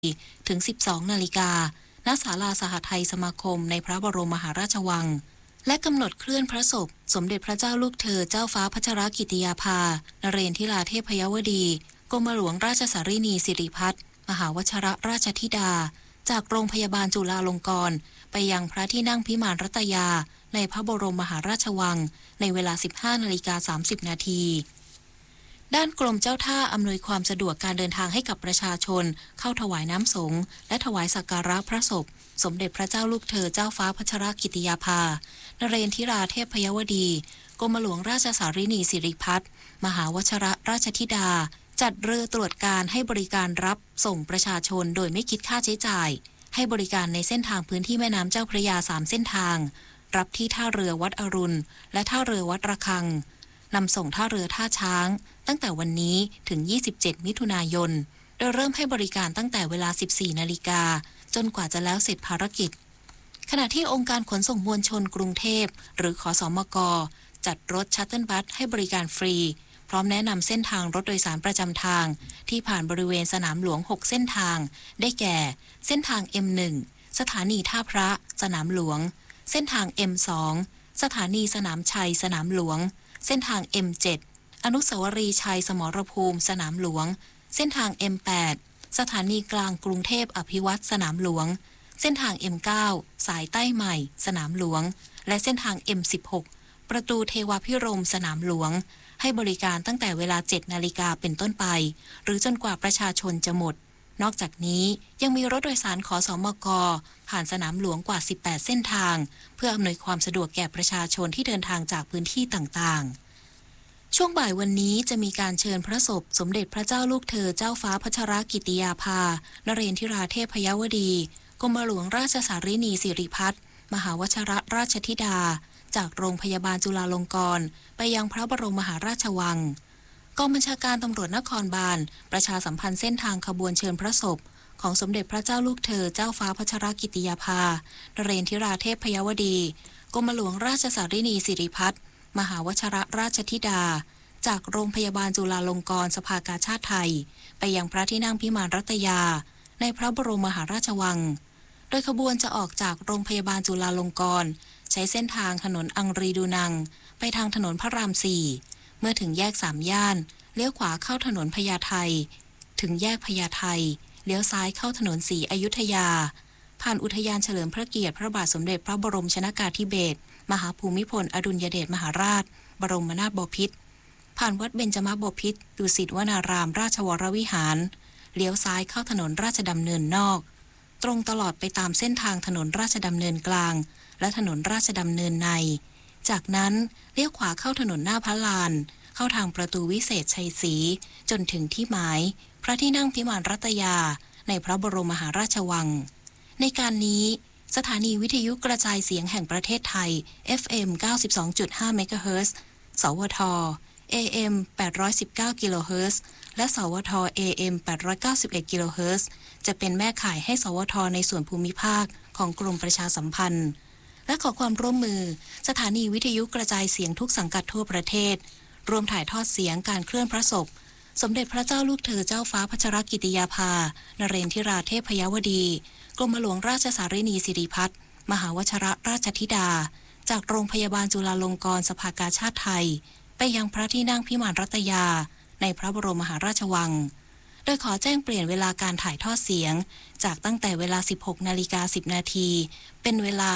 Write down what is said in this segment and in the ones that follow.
ถึง 12 นาฬิกาณศาลาสหไทยสมาคมในพระบรมมหาราชวังและกำหนดเคลื่อนพระศพสมเด็จพระเจ้าลูกเธอเจ้าฟ้าพัชรกิติยาภานเรนทิราเทพยวดีกรมหลวงราชสารินีสิริพัฒน์มหาวชรราชธิดาจากโรงพยาบาลจุฬาลงกรณ์ไปยังพระที่นั่งพิมานรัตยาในพระบรมมหาราชวังในเวลา 15:30 นาทีด้านกรมเจ้าท่าอำนวยความสะดวกการเดินทางให้กับประชาชนเข้าถวายน้ำสงฆ์และถวายสักการะพระศพสมเด็จพระเจ้าลูกเธอเจ้าฟ้าพัชรกิติยาภานเรนทิราเทพยวดีกรมหลวงราชสารินีสิริพัฒน์มหาวชรราชธิดาจัดเรือตรวจการให้บริการรับส่งประชาชนโดยไม่คิดค่าใช้จ่ายให้บริการในเส้นทางพื้นที่แม่น้ำเจ้าพระยา3เส้นทางรับที่ท่าเรือวัดอรุณและท่าเรือวัดระฆังนำส่งท่าเรือท่าช้างตั้งแต่วันนี้ถึง27 มิถุนายนโดยเริ่มให้บริการตั้งแต่เวลา 14 นาฬิกาจนกว่าจะแล้วเสร็จภารกิจขณะที่องค์การขนส่งมวลชนกรุงเทพหรือขสมกจัดรถชัตเทิลบัสให้บริการฟรีพร้อมแนะนำเส้นทางรถโดยสารประจำทางที่ผ่านบริเวณสนามหลวง6เส้นทางได้แก่เส้นทาง M1 สถานีท่าพระสนามหลวงเส้นทาง M2 สถานีสนามชัยสนามหลวงเส้นทาง M7 อนุสาวรีย์ชัยสมรภูมิสนามหลวงเส้นทาง M8 สถานีกลางกรุงเทพอภิวัตรสนามหลวงเส้นทาง M9 สายใต้ใหม่สนามหลวงและเส้นทาง M16 ประตูเทวาภิรมย์สนามหลวงให้บริการตั้งแต่เวลา 7 นาฬิกาเป็นต้นไปหรือจนกว่าประชาชนจะหมดนอกจากนี้ยังมีรถโดยสารขสมกผ่านสนามหลวงกว่า18เส้นทางเพื่ออำนวยความสะดวกแก่ประชาชนที่เดินทางจากพื้นที่ต่างๆช่วงบ่ายวันนี้จะมีการเชิญพระศพสมเด็จพระเจ้าลูกเธอเจ้าฟ้าพัชรกิติยาภานเรนทิราเทพยวดีกรมหลวงราชสารินีสิริพัฒน์มหาวชรราชธิดาจากโรงพยาบาลจุฬาลงกรณ์ไปยังพระบรมมหาราชวังกองบัญชาการตำรวจนครบาลประชาสัมพันธ์เส้นทางขบวนเชิญพระศพของสมเด็จพระเจ้าลูกเธอเจ้าฟ้าพัชรกิติยาภานเรนทิราเทพยวดีกรมหลวงราชสารินีสิริพัฒน์มหาวชรราชธิดาจากโรงพยาบาลจุฬาลงกรณ์สภากาชาดไทยไปยังพระที่นั่งพิมานรัตยาในพระบรมมหาราชวังโดยขบวนจะออกจากโรงพยาบาลจุฬาลงกรณ์ใช้เส้นทางถนนอังรีดูนังไปทางถนนพระราม4เมื่อถึงแยก3ย่านเลี้ยวขวาเข้าถนนพญาไทถึงแยกพญาไทเลี้ยวซ้ายเข้าถนนศรีอยุธยาผ่านอุทยานเฉลิมพระเกียรติพระบาทสมเด็จพระบรมชนกาธิเบศรมหาภูมิพลอดุลยเดชมหาราชบรมนาถบพิตรผ่านวัดเบญจมบพิตรดุสิตวนารามราชวรวิหารเลี้ยวซ้ายเข้าถนนราชดำเนินนอกตรงตลอดไปตามเส้นทางถนนราชดำเนินกลางและถนนราชดำเนินในจากนั้นเลี้ยวขวาเข้าถนนหน้าพระลานเข้าทางประตูวิเศษชัยศรีจนถึงที่หมายพระที่นั่งพิมานรัตยาในพระบรมมหาราชวังในการนี้สถานีวิทยุกระจายเสียงแห่งประเทศไทย FM 92.5 เมกะเฮิรตซ์สวท AM 819 กิโลเฮิรตซ์และสวท AM 891 กิโลเฮิรตซ์จะเป็นแม่ข่ายให้สวทในส่วนภูมิภาคของกรมประชาสัมพันธ์และขอความร่วมมือสถานีวิทยุกระจายเสียงทุกสังกัดทั่วประเทศรวมถ่ายทอดเสียงการเคลื่อนพระศพสมเด็จพระเจ้าลูกเธอเจ้าฟ้าพัชรกิติยาภานเรนทิราเทพยวดีกรมหลวงราชสารินีสิริพัฒน์มหาวชรราชธิดาจากโรงพยาบาลจุฬาลงกรณ์สภากาชาดไทยไปยังพระที่นั่งพิมานรัตยาในพระบรมมหาราชวังโดยขอแจ้งเปลี่ยนเวลาการถ่ายทอดเสียงจากตั้งแต่เวลา 16:10 นาทีเป็นเวลา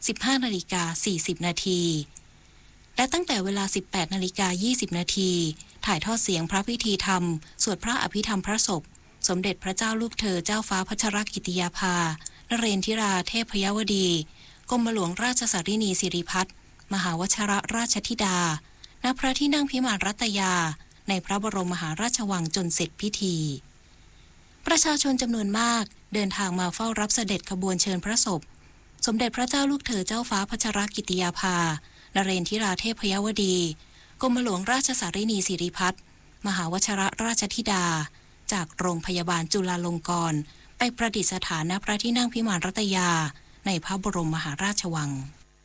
15:40 นาทีและตั้งแต่เวลา 18:20 นาทีถ่ายทอดเสียงพระพิธีธรรมสวดพระอภิธรรมพระศพสมเด็จพระเจ้าลูกเธอเจ้าฟ้าพัชรกิติยาภานเรนทิราเทพยวดีกรมหลวงราชสารินีสิริพัฒน์มหาวชรราชธิดาณพระที่นั่งพิมานรัตยาในพระบรมมหาราชวังจนเสร็จพิธีประชาชนจำนวนมากเดินทางมาเฝ้ารับเสด็จขบวนเชิญพระศพสมเด็จพระเจ้าลูกเธอเจ้าฟ้าพัชรกิติยาภานเรนทิราเทพยวดีกรมหลวงราชสารินีสิริพัฒน์มหาวชรราชธิดาจากโรงพยาบาลจุฬาลงกรณ์ไปประดิษฐานณพระที่นั่งพิมานรัตยาในพระบรมมหาราชวัง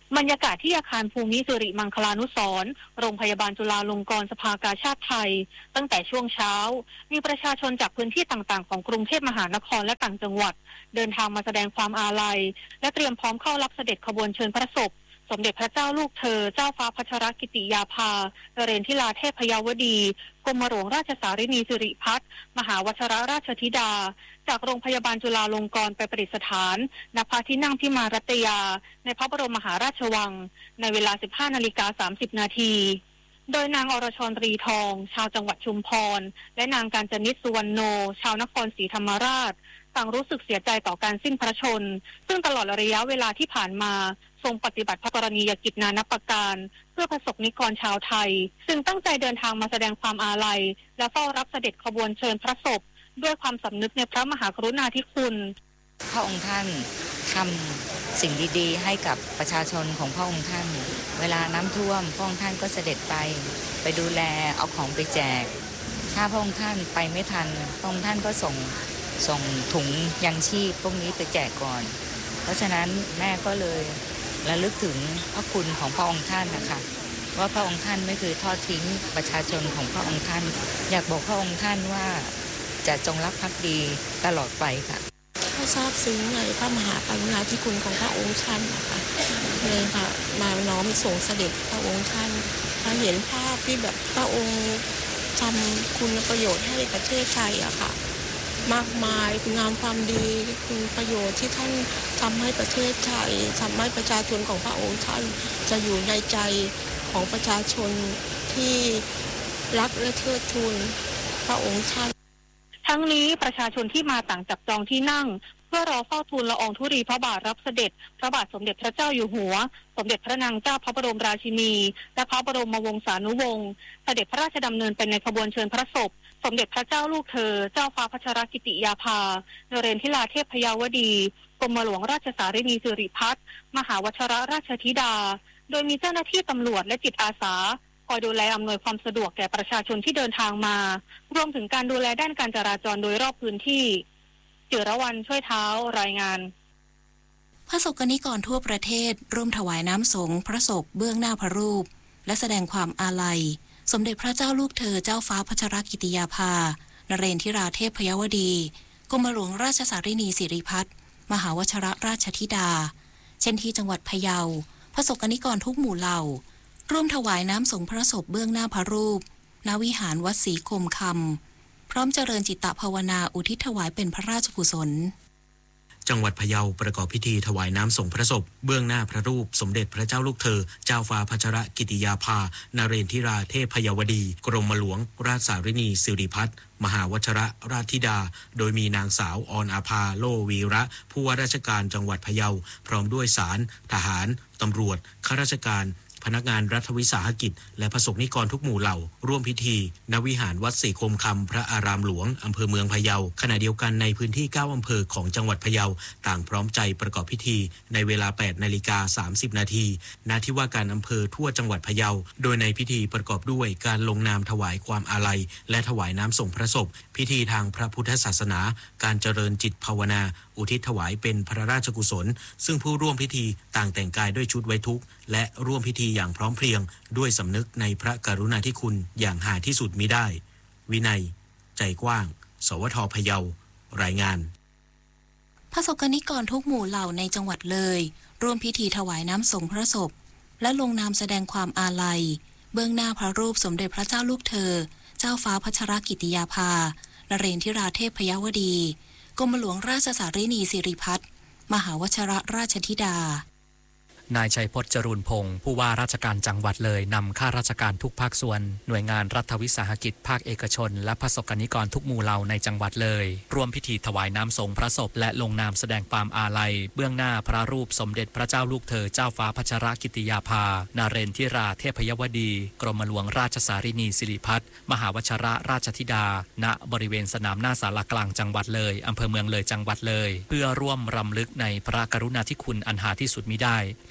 บรรยากาศที่อาคารภูมิสิริมังคลานุสรณ์โรงพยาบาลจุฬาลงกรณ์สภากาชาดไทยตั้งแต่ช่วงเช้ามีประชาชนจากพื้นที่ต่างๆของกรุงเทพมหานครและต่างจังหวัดเดินทางมาแสดงความอาลัยและเตรียมพร้อมเข้ารับเสด็จขบวนเชิญพระศพสมเด็จพระเจ้าลูกเธอเจ้าฟ้าพัชรกิติยาภานเรนทิลาเทพยาวดีกรมหลวงราชสารินีสิริพัฒน์มหาวชรราชธิดาจากโรงพยาบาลจุฬาลงกรณ์ไปประดิษฐานณพระที่นั่งพิมานรัตยาในพระบรมมหาราชวังในเวลา 15:30 นาทีโดยนางอรชรตรีทองชาวจังหวัดชุมพรและนางกาญจนิษฐ์สุวรรณโนชาวนครศรีธรรมราชต่างรู้สึกเสียใจต่อการสิ้นพระชนซึ่งตลอดระยะเวลาที่ผ่านมาทรงปฏิบัติพระกรณียกิจนานับประการเพื่อประสบนิกรชาวไทยซึ่งตั้งใจเดินทางมาแสดงความอาลัยและเฝ้ารับเสด็จขบวนเชิญพระศพด้วยความสำนึกในพระมหากรุณาธิคุณพระองค์ท่านทำสิ่งดีๆให้กับประชาชนของพระองค์ท่านเวลาน้ำท่วมพระองค์ท่านก็เสด็จไปดูแลเอาของไปแจกถ้าพระองค์ท่านไปไม่ทันพระองค์ท่านก็ส่งถุงยังชีพพวกนี้ไปแจกก่อนเพราะฉะนั้นแม่ก็เลยระลึกถึงพระคุณของพระองค์ท่านนะคะว่าพระองค์ท่านไม่เคยทอดทิ้งประชาชนของพระองค์ท่านอยากบอกพระองค์ท่านว่าจะจงรักภักดีตลอดไปค่ะก็ทราบซึ้งในพระมหากรุณาธิคุณของพระองค์ท่านนะคะเลยค่ะมาน้อมส่งเสด็จพระองค์ท่านเห็นภาพที่แบบพระองค์ทำคุณประโยชน์ให้ประเทศไทยอะค่ะมากมายงามความดีคุณประโยชน์ที่ท่านทำให้ประเทศไทยทำให้ประชาชนของพระองค์ท่านจะอยู่ในใจของประชาชนที่รักและเทิดทูนพระองค์ท่านทั้งนี้ประชาชนที่มาต่างจับจองที่นั่งเพื่อรอเฝ้าทูลละอองธุลีพระบาทรับเสด็จพระบาทสมเด็จพระเจ้าอยู่หัวสมเด็จพระนางเจ้าพระบรมราชินีและพระบรมวงศานุวงศ์เสด็จพระราชดำเนินไปในขบวนเชิญพระศพสมเด็จพระเจ้าลูกเธอเจ้าฟ้าพัชรกิติยาภานเรนทิลาเทพยาวดีกรมหลวงราชสารินีสิริพัฒน์มหาวชรราชธิดาโดยมีเจ้าหน้าที่ตำรวจและจิตอาสาคอยดูแลอำนวยความสะดวกแก่ประชาชนที่เดินทางมารวมถึงการดูแลด้านการจราจรโดยรอบพื้นที่จิรวรรณช่วยเท้ารายงานพระสกนิกรทั่วประเทศร่วมถวายน้ำสงฆ์พระศพเบื้องหน้าพระรูปและแสดงความอาลัยสมเด็จพระเจ้าลูกเธอเจ้าฟ้าพัชรกิติยาภานเรนทิราเทพยวดีกรมหลวงราชสารินีสิริพัฒน์มหาวชรราชธิดาเช่นที่จังหวัดพะเยาพระสกนิกรทุกหมู่เหล่าร่วมถวายน้ำสงฆ์พระศพเบื้องหน้าพระรูปณวิหารวัดศรีคมคำพร้อมเจริญจิตตภาวนาอุทิศถวายเป็นพระราชกุศลจังหวัดพะเยาประกอบพิธีถวายน้ำสงฆ์พระศพเบื้องหน้าพระรูปสมเด็จพระเจ้าลูกเธอเจ้าฟ้าพัชรกิติยาภานเรนทิราเทพยวดีกรมหลวงราชสารินีสิริพัฒน์มหาวชรราชธิดาโดยมีนางสาวออนอาภาโลวีระผู้ว่าราชการจังหวัดพะเยาพร้อมด้วยศาลทหารตำรวจข้าราชการพนักงานรัฐวิสาหกิจและประสบนิกรทุกหมู่เหล่าร่วมพิธีณวิหารวัดศรีคมคำพระอารามหลวงอำเภอเมืองพะเยาขณะเดียวกันในพื้นที่9อำเภอของจังหวัดพะเยาต่างพร้อมใจประกอบพิธีในเวลา 8:30 นาทีณที่ว่าการอำเภอทั่วจังหวัดพะเยาโดยในพิธีประกอบด้วยการลงนามถวายความอาลัยและถวายน้ำส่งพระศพพิธีทางพระพุทธศาสนาการเจริญจิตภาวนาอุทิศถวายเป็นพระราชกุศลซึ่งผู้ร่วมพิธีต่างแต่งกายด้วยชุดไว้ทุกข์และร่วมพิธีอย่างพร้อมเพรียงด้วยสำนึกในพระกรุณาธิคุณอย่างหาที่สุดมิได้วินัยใจกว้างสวทพะเยารายงานพระสกนิกรทุกหมู่เหล่าในจังหวัดเลยร่วมพิธีถวายน้ำสงฆ์พระศพและลงนามแสดงความอาลัยเบื้องหน้าพระรูปสมเด็จพระเจ้าลูกเธอเจ้าฟ้าพัชรกิติยาภานเรนทิราเทพยวดีกรมหลวงราชสารินีสิริพัฒน์มหาวชรราชธิดานายชัยพจน์จรูนพงศ์ผู้ว่าราชการจังหวัดเลยนำข้าราชการทุกภาคส่วนหน่วยงานรัฐวิสาหกิจภาคเอกชนและพระสกนิกรทุกหมู่เหล่าในจังหวัดเลยร่วมพิธีถวายน้ำสงฆ์พระศพและลงนามแสดงความอาลัยเบื้องหน้าพระรูปสมเด็จพระเจ้าลูกเธอเจ้าฟ้าพัชรกิติยาภานเรนทิราเทพยวดีกรมหลวงราชสารินีสิริพัฒน์มหาวชรราชธิดาณบริเวณสนามหน้าศาลากลางจังหวัดเลยอำเภอเมืองเลยจังหวัดเลยเพื่อร่วมรำลึกในพระกรุณาธิคุณอันหาที่สุดมิได้และ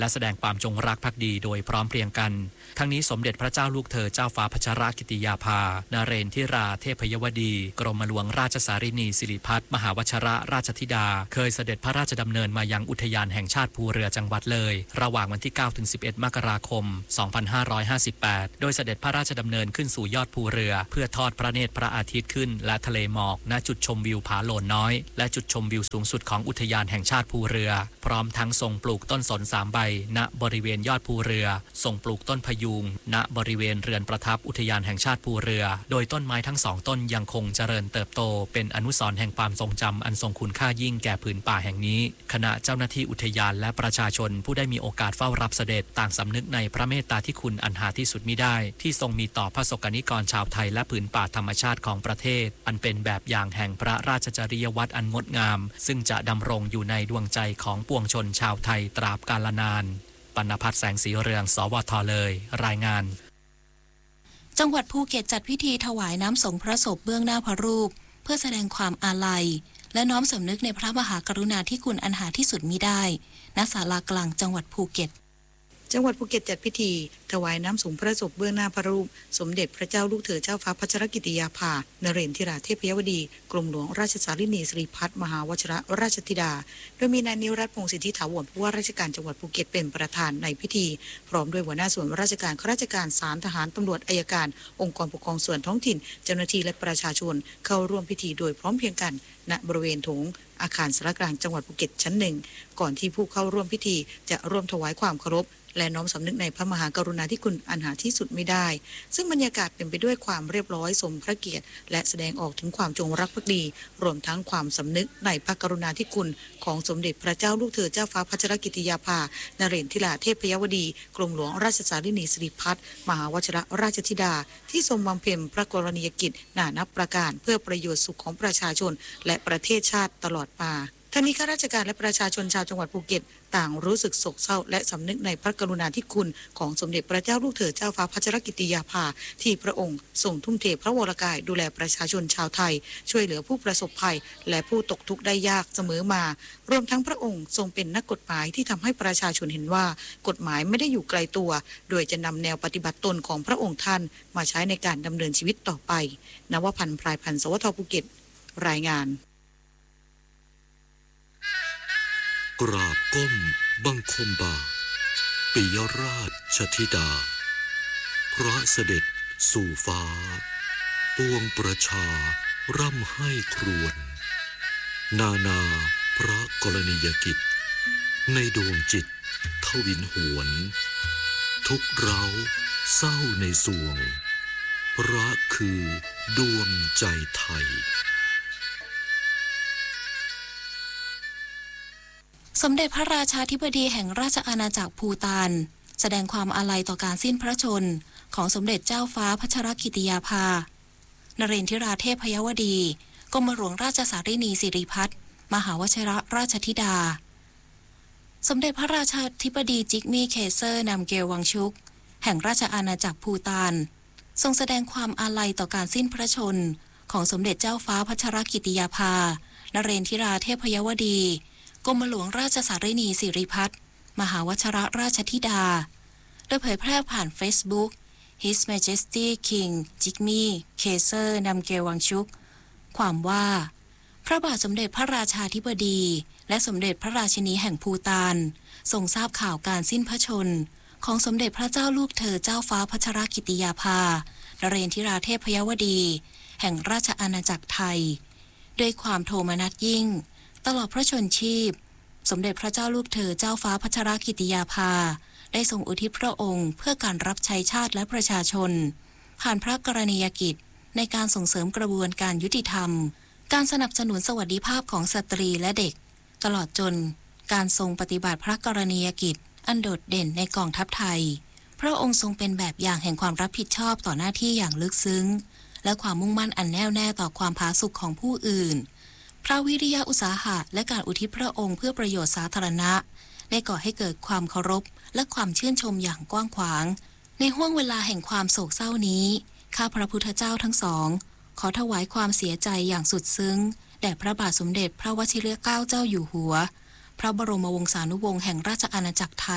และแสดงความจงรักภักดีโดยพร้อมเพรียงกันทั้งนี้สมเด็จพระเจ้าลูกเธอเจ้าฟ้าพัชรกิติยาภานเรนทิราเทพยวดีกรมหลวงราชสารินีสิริพัฒน์มหาวชรราชธิดาเคยเสด็จพระราชดำเนินมายังอุทยานแห่งชาติภูเรือจังหวัดเลยระหว่างวันที่ 9-11 มกราคม 2558 โดยเสด็จพระราชดำเนินขึ้นสู่ยอดภูเรือเพื่อทอดพระเนตรพระอาทิตย์ขึ้นและทะเลหมอกณจุดชมวิวผาโหลนน้อยและจุดชมวิวสูงสุดของอุทยานแห่งชาติภูเรือพร้อมทั้งทรงปลูกต้นสน3 ใบณบริเวณยอดภูเรือทรงปลูกต้นพยุงณบริเวณเรือนประทับอุทยานแห่งชาติภูเรือโดยต้นไม้ทั้ง2 ต้นยังคงเจริญเติบโตเป็นอนุสรณ์แห่งความทรงจำอันทรงคุณค่ายิ่งแก่ผืนป่าแห่งนี้ขณะเจ้าหน้าที่อุทยานและประชาชนผู้ได้มีโอกาสเฝ้ารับเสด็จต่างสำนึกในพระเมตตาที่คุณอันหาที่สุดมิได้ที่ทรงมีต่อประสบกนิกรชาวไทยและผืนป่าธรรมชาติของประเทศอันเป็นแบบอย่างแห่งพระราชจริยวัตรอันงดงามซึ่งจะดำรงอยู่ในดวงใจของปวงชนชาวไทยตราบกาลนานปณภัทรแสงสีเรืองสวทเลยรายงานจังหวัดภูเก็ตจัดพิธีถวายน้ำสงฆ์พระศพเบื้องหน้าพระรูปเพื่อแสดงความอาลัยและน้อมสำนึกในพระมหากรุณาธิคุณอันหาที่สุดมิได้ณศาลากลางจังหวัดภูเก็ตจังหวัดภูเก็ตจัดพิธีถวายน้ำสงฆ์พระศพเบื้องหน้าพระรูปสมเด็จพระเจ้าลูกเธอเจ้าฟ้าพัชรกิติยาภานเรนทิราเทพยวดีกรมหลวงราชสารินีสิริพัฒน์มหาวชรราชธิดาโดยมีนายนิรัตน์พงษ์สิทธิถาวรผู้ว่าราชการจังหวัดภูเก็ตเป็นประธานในพิธีพร้อมด้วยหัวหน้าส่วนราชการข้าราชการศาลทหารตำรวจอัยการองค์กรปกครองส่วนท้องถิ่นเจ้าหน้าที่และประชาชนเข้าร่วมพิธีโดยพร้อมเพรียงกันณบริเวณโถงอาคารสารกลางจังหวัดภูเก็ตชั้น1ก่อนที่ผู้เข้าร่วมพิธีจะร่วมถวายความเคารพและน้อมสำนึกในพระมหากรุณาธิคุณอันหาที่สุดไม่ได้ซึ่งบรรยากาศเป็นไปด้วยความเรียบร้อยสมพระเกียรติและแสดงออกถึงความจงรักภักดีรวมทั้งความสำนึกในพระกรุณาธิคุณของสมเด็จพระเจ้าลูกเธอเจ้าฟ้าพัชรกิติยาภานเรนทิราเทพยวดีกรมหลวงราชสารินีสิริพัฒน์มหาวชรราชธิดาที่ทรงบำเพ็ญพระกรณียกิจนานับประการเพื่อประโยชน์สุขของประชาชนและประเทศชาติตลอดมาทั้งนี้ข้าราชการและประชาชนชาวจังหวัดภูเก็ตต่างรู้สึกโศกเศร้าและสำนึกในพระกรุณาธิคุณของสมเด็จพระเจ้าลูกเธอเจ้าฟ้าพัชรกิติยาภาที่พระองค์ทรงทุ่มเทพระวรกายดูแลประชาชนชาวไทยช่วยเหลือผู้ประสบภัยและผู้ตกทุกข์ได้ยากเสมอมารวมทั้งพระองค์ทรงเป็นนักกฎหมายที่ทำให้ประชาชนเห็นว่ากฎหมายไม่ได้อยู่ไกลตัวโดยจะนำแนวปฏิบัติตนของพระองค์ท่านมาใช้ในการดำเนินชีวิตต่อไปนวพันธ์พรายพันธ์สวทภูเก็ตรายงานกราบก้มบังคมบาปิยราชธิดาพระเสด็จสู่ฟ้าปวงประชาร่ำให้ครวญนานาพระกรณียกิจในดวงจิตทวินหวนทุกเร้าเศร้าในสวงพระคือดวงใจไทยสมเด็จพระราชาธิบดีแห่งราชอาณาจักรภูฏานแสดงความอาลัยต่อการสิ้นพระชนของสมเด็จเจ้าฟ้าพัชรกิติยาภานเรนทิราเทพยวดีกรมหลวงราชสารินีสิริพัฒน์มหาวชรราชธิดาสมเด็จพระราชาธิบดีจิกมี่เคเซอร์นำเกลวังชุกแห่งราชอาณาจักรภูฏานทรงแสดงความอาลัยต่อการสิ้นพระชนของสมเด็จเจ้าฟ้าพัชรกิติยาภานเรนทิราเทพยวดีกรมหลวงราชสารินีสิริพัฒน์มหาวชรราชธิดาโดยเผยแพร่ผ่าน Facebook His Majesty King Jigme Kaiser Namgyel Wangchuk ความว่าพระบาทสมเด็จพระราชาธิบดีและสมเด็จพระราชินีแห่งภูฏานทรงทราบข่าวการสิ้นพระชนของสมเด็จพระเจ้าลูกเธอเจ้าฟ้าพัชรกิติยาภานเรนทิราเทพยวดีแห่งราชอาณาจักรไทยด้วยความโทมนัสยิ่งตลอดพระชนชีพสมเด็จพระเจ้าลูกเธอเจ้าฟ้าพัชรกิติยาภาได้ทรงอุทิศพระองค์เพื่อการรับใช้ชาติและประชาชนผ่านพระกรณียกิจในการส่งเสริมกระบวนการยุติธรรมการสนับสนุนสวัสดิภาพของสตรีและเด็กตลอดจนการทรงปฏิบัติพระกรณียกิจอันโดดเด่นในกองทัพไทยพระองค์ทรงเป็นแบบอย่างแห่งความรับผิดชอบต่อหน้าที่อย่างลึกซึ้งและความมุ่งมั่นอันแน่วแน่ต่อความผาสุกของผู้อื่นพระวิริยะอุตสาหะและการอุทิศพระองค์เพื่อประโยชน์สาธารณะได้ก่อให้เกิดความเคารพและความชื่นชมอย่างกว้างขวางในห้วงเวลาแห่งความโศกเศร้านี้ข้าพระพุทธเจ้าทั้งสองขอถวายความเสียใจอย่างสุดซึ้งแด่พระบาทสมเด็จพระวชิรเกล้าเจ้าอยู่หัวพระบรมวงศานุวงศ์แห่งราชอาณาจักรไทย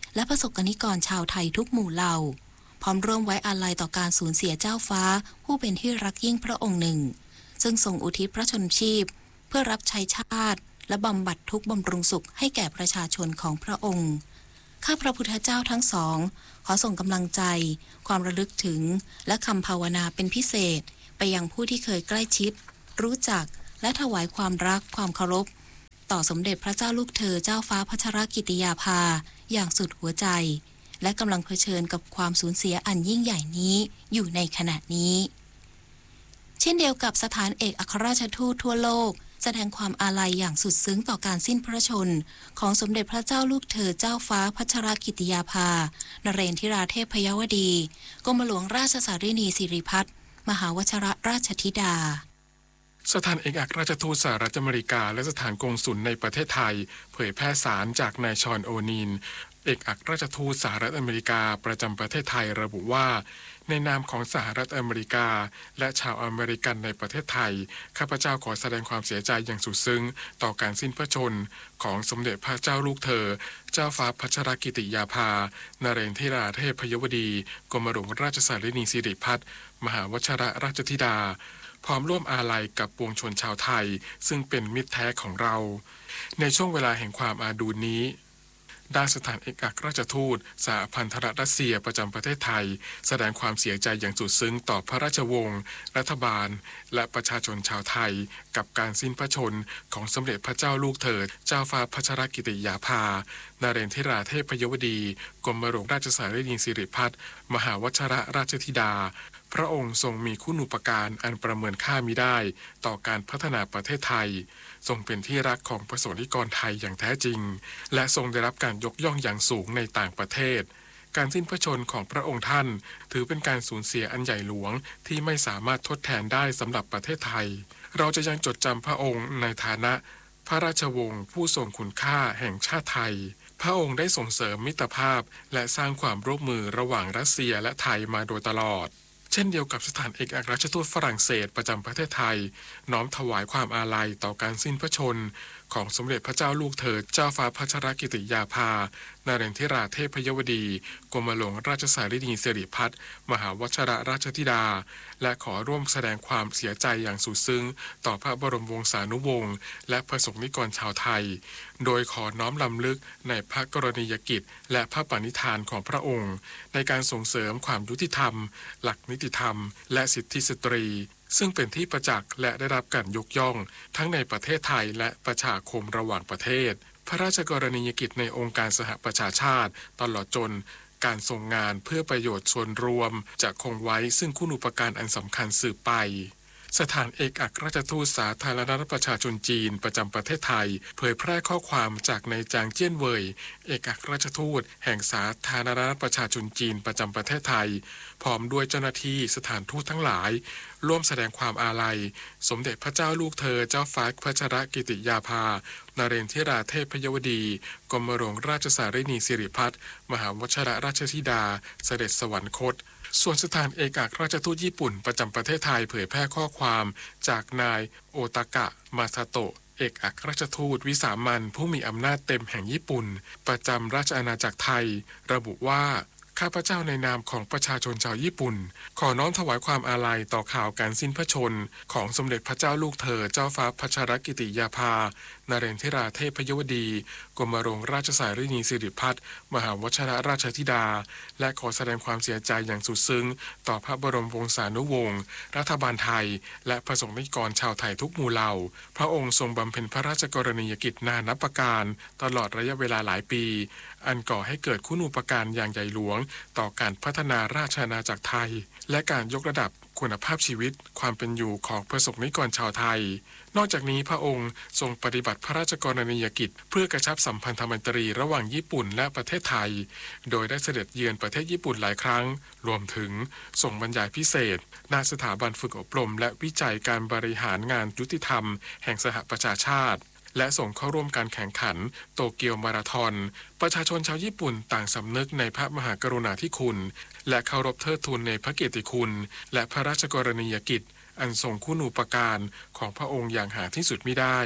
และประสบกนิกรชาวไทยทุกหมู่เหล่าพร้อมร่วมไว้อาลัยต่อการสูญเสียเจ้าฟ้าผู้เป็นที่รักยิ่งพระองค์หนึ่งซึ่งทรงอุทิศพระชนชีพเพื่อรับใช้ชาติและบำบัดทุกข์บำรุงสุขให้แก่ประชาชนของพระองค์ข้าพระพุทธเจ้าทั้งสองขอส่งกำลังใจความระลึกถึงและคำภาวนาเป็นพิเศษไปยังผู้ที่เคยใกล้ชิดรู้จักและถวายความรักความเคารพต่อสมเด็จพระเจ้าลูกเธอเจ้าฟ้าพัชรกิติยาภาอย่างสุดหัวใจและกำลังเผชิญกับความสูญเสียอันยิ่งใหญ่นี้อยู่ในขณะนี้เช่นเดียวกับสถานเอกอัครราชทูตทั่วโลกแสดงความอาลัยอย่างสุดซึ้งต่อการสิ้นพระชนของสมเด็จพระเจ้าลูกเธอเจ้าฟ้าพัชรกิติยาภานเรนทิราเทพยวดีกรมหลวงราชสารินีสิริพัฒน์มหาวชิรราชธิดาสถานเอกอัครราชทูตสหรัฐอเมริกาและสถานกงสุลในประเทศไทยเผยแพร่สารจากนายชอนโอนีนเอกอัครราชทูตสหรัฐอเมริกาประจำประเทศไทยระบุว่าในนามของสหรัฐอเมริกาและชาวอเมริกันในประเทศไทยข้าพเจ้าขอแสดงความเสียใจอย่างสุดซึ้งต่อการสิ้นพระชนของสมเด็จพระเจ้าลูกเธอเจ้าฟ้าพัชรกิติยาภานเรนทิราเทพยวดีกรมหลวงราชสารินีสิริพัฒน์มหาวชิรราชธิดาพร้อมร่วมอาลัยกับปวงชนชาวไทยซึ่งเป็นมิตรแท้ของเราในช่วงเวลาแห่งความอาดูลนี้ด้านสถานเอกอัครราชทูตสหพันธรัฐรัสเซียประจำประเทศไทยแสดงความเสียใจอย่างสุดซึ้งต่อพระราชวงศ์รัฐบาลและประชาชนชาวไทยกับการสิ้นพระชนของสมเด็จพระเจ้าลูกเธอเจ้าฟ้าพัชรกิติยาภานเรนทิราเทพยวดีกรมหลวงราชสารินีสิริพัฒน์มหาวชิรราชธิดาพระองค์ทรงมีคุณูปการอันประเมินค่ามิได้ต่อการพัฒนาประเทศไทยทรงเป็นที่รักของประสบนิกรไทยอย่างแท้จริงและทรงได้รับการยกย่องอย่างสูงในต่างประเทศการสิ้นพระชนของพระองค์ท่านถือเป็นการสูญเสียอันใหญ่หลวงที่ไม่สามารถทดแทนได้สำหรับประเทศไทยเราจะยังจดจำพระองค์ในฐานะพระราชวงศ์ผู้ทรงคุณค่าแห่งชาติไทยพระองค์ได้ส่งเสริมมิตรภาพและสร้างความร่วมมือระหว่างรัสเซียและไทยมาโดยตลอดเช่นเดียวกับสถานเอกอัครราชทูตฝรั่งเศสประจำประเทศไทยน้อมถวายความอาลัยต่อการสิ้นพระชนของสมเด็จพระเจ้าลูกเธอเจ้าฟ้าพัชรกิติยาภานเรนทิราเทพยวดีกรมหลวงราชสารินีสิริพัฒน์มหาวชิรราชธิดาและขอร่วมแสดงความเสียใจอย่างสุดซึ้งต่อพระบรมวงศานุวงศ์และประสบนิกรชาวไทยโดยขอน้อมรำลึกในพระกรณียกิจและพระปณิธานของพระองค์ในการส่งเสริมความยุติธรรมหลักนิติธรรมและสิทธิสตรีซึ่งเป็นที่ประจักษ์และได้รับการยกย่องทั้งในประเทศไทยและประชาคมระหว่างประเทศพระราชกรณียกิจในองค์การสหประชาชาติตลอดจนการทรงงานเพื่อประโยชน์ส่วนรวมจะคงไว้ซึ่งคุณูปการอันสำคัญสืบไปสถานเอกอัครราชทูตสาธารณรัฐประชาชนจีนประจำประเทศไทยเผยแพร่ข้อความจากนายจางเจี้ยนเว่ยเอกอัครราชทูตแห่งสาธารณรัฐประชาชนจีนประจำประเทศไทยพร้อมด้วยเจ้าหน้าที่สถานทูตทั้งหลายร่วมแสดงความอาลัยสมเด็จพระเจ้าลูกเธอเจ้าฟ้าพัชรกิติยาภานเรนทิราเทพยวดีกรมหลวงราชสารินีสิริพัฒน์มหาวชิรราชธิดาเสด็จสวรรคตส่วนสถานเอกอัครราชทูตญี่ปุ่นประจำประเทศไทยเผยแพร่ข้อความจากนายโอตากะมาซาโตะเอกอัครราชทูตวิสามัญผู้มีอำนาจเต็มแห่งญี่ปุ่นประจำราชอาณาจักรไทยระบุว่าข้าพเจ้าในนามของประชาชนชาวญี่ปุ่นขอน้อมถวายความอาลัยต่อข่าวการสิ้นพระชนของสมเด็จพระเจ้าลูกเธอเจ้าฟ้าพัชรกิติยาภานเรนทิราเทพยวดีกรมหลวงราชสารินีสิริพัฒน์มหาวชิรราชธิดาและขอแสดงความเสียใจอย่างสุดซึ้งต่อพระบรมวงศานุวงศ์รัฐบาลไทยและประสบนิกรชาวไทยทุกหมู่เหล่าพระองค์ทรงบำเพ็ญพระราชกรณียกิจนานับประการตลอดระยะเวลาหลายปีอันก่อให้เกิดคุณูปการอย่างใหญ่หลวงต่อการพัฒนาราชอาณาจักรไทยและการยกระดับคุณภาพชีวิตความเป็นอยู่ของประสบนิกรชาวไทยนอกจากนี้พระองค์ทรงปฏิบัติพระราชกรณียกิจเพื่อกระชับสัมพันธไมตรีระหว่างญี่ปุ่นและประเทศไทยโดยได้เสด็จเยือนประเทศญี่ปุ่นหลายครั้งรวมถึงส่งบรรยายพิเศษณสถาบันฝึกอบรมและวิจัยการบริหารงานยุติธรรมแห่งสหประชาชาติและส่งเข้าร่วมการแข่งขันโตเกียวมาราธอนประชาชนชาวญี่ปุ่นต่างสำนึกในพระมหากรุณาธิคุณและเคารพเทิดทูนในพระเกียรติคุณและพระราชกรณียกิจอันทรงคุณูปการของพระองค์อย่างหาที่สุดมิได้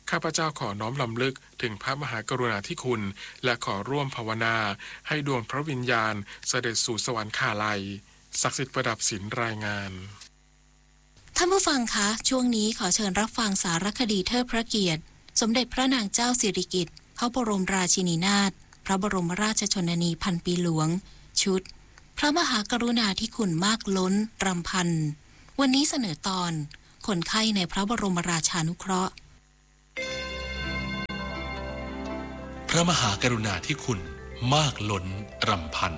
ข้าพเจ้าขอน้อมรำลึกถึงพระมหากรุณาธิคุณและขอร่วมภาวนาให้ดวงพระวิญญาณเสด็จสู่สวรรคาลัยศักดิ์สิทธิ์ประดับศิลป์รายงานท่านผู้ฟังคะช่วงนี้ขอเชิญรับฟังสารคดีเทิดพระเกียรติสมเด็จพระนางเจ้าสิริกิติ์พระบรมราชินีนาถพระบรมราชชนนีพันปีหลวงชุดพระมหากรุณาธิคุณมากล้นรำพันวันนี้เสนอตอนคนไข้ในพระบรมราชานุเคราะห์พระมหากรุณาธิคุณมากล้นรำพัน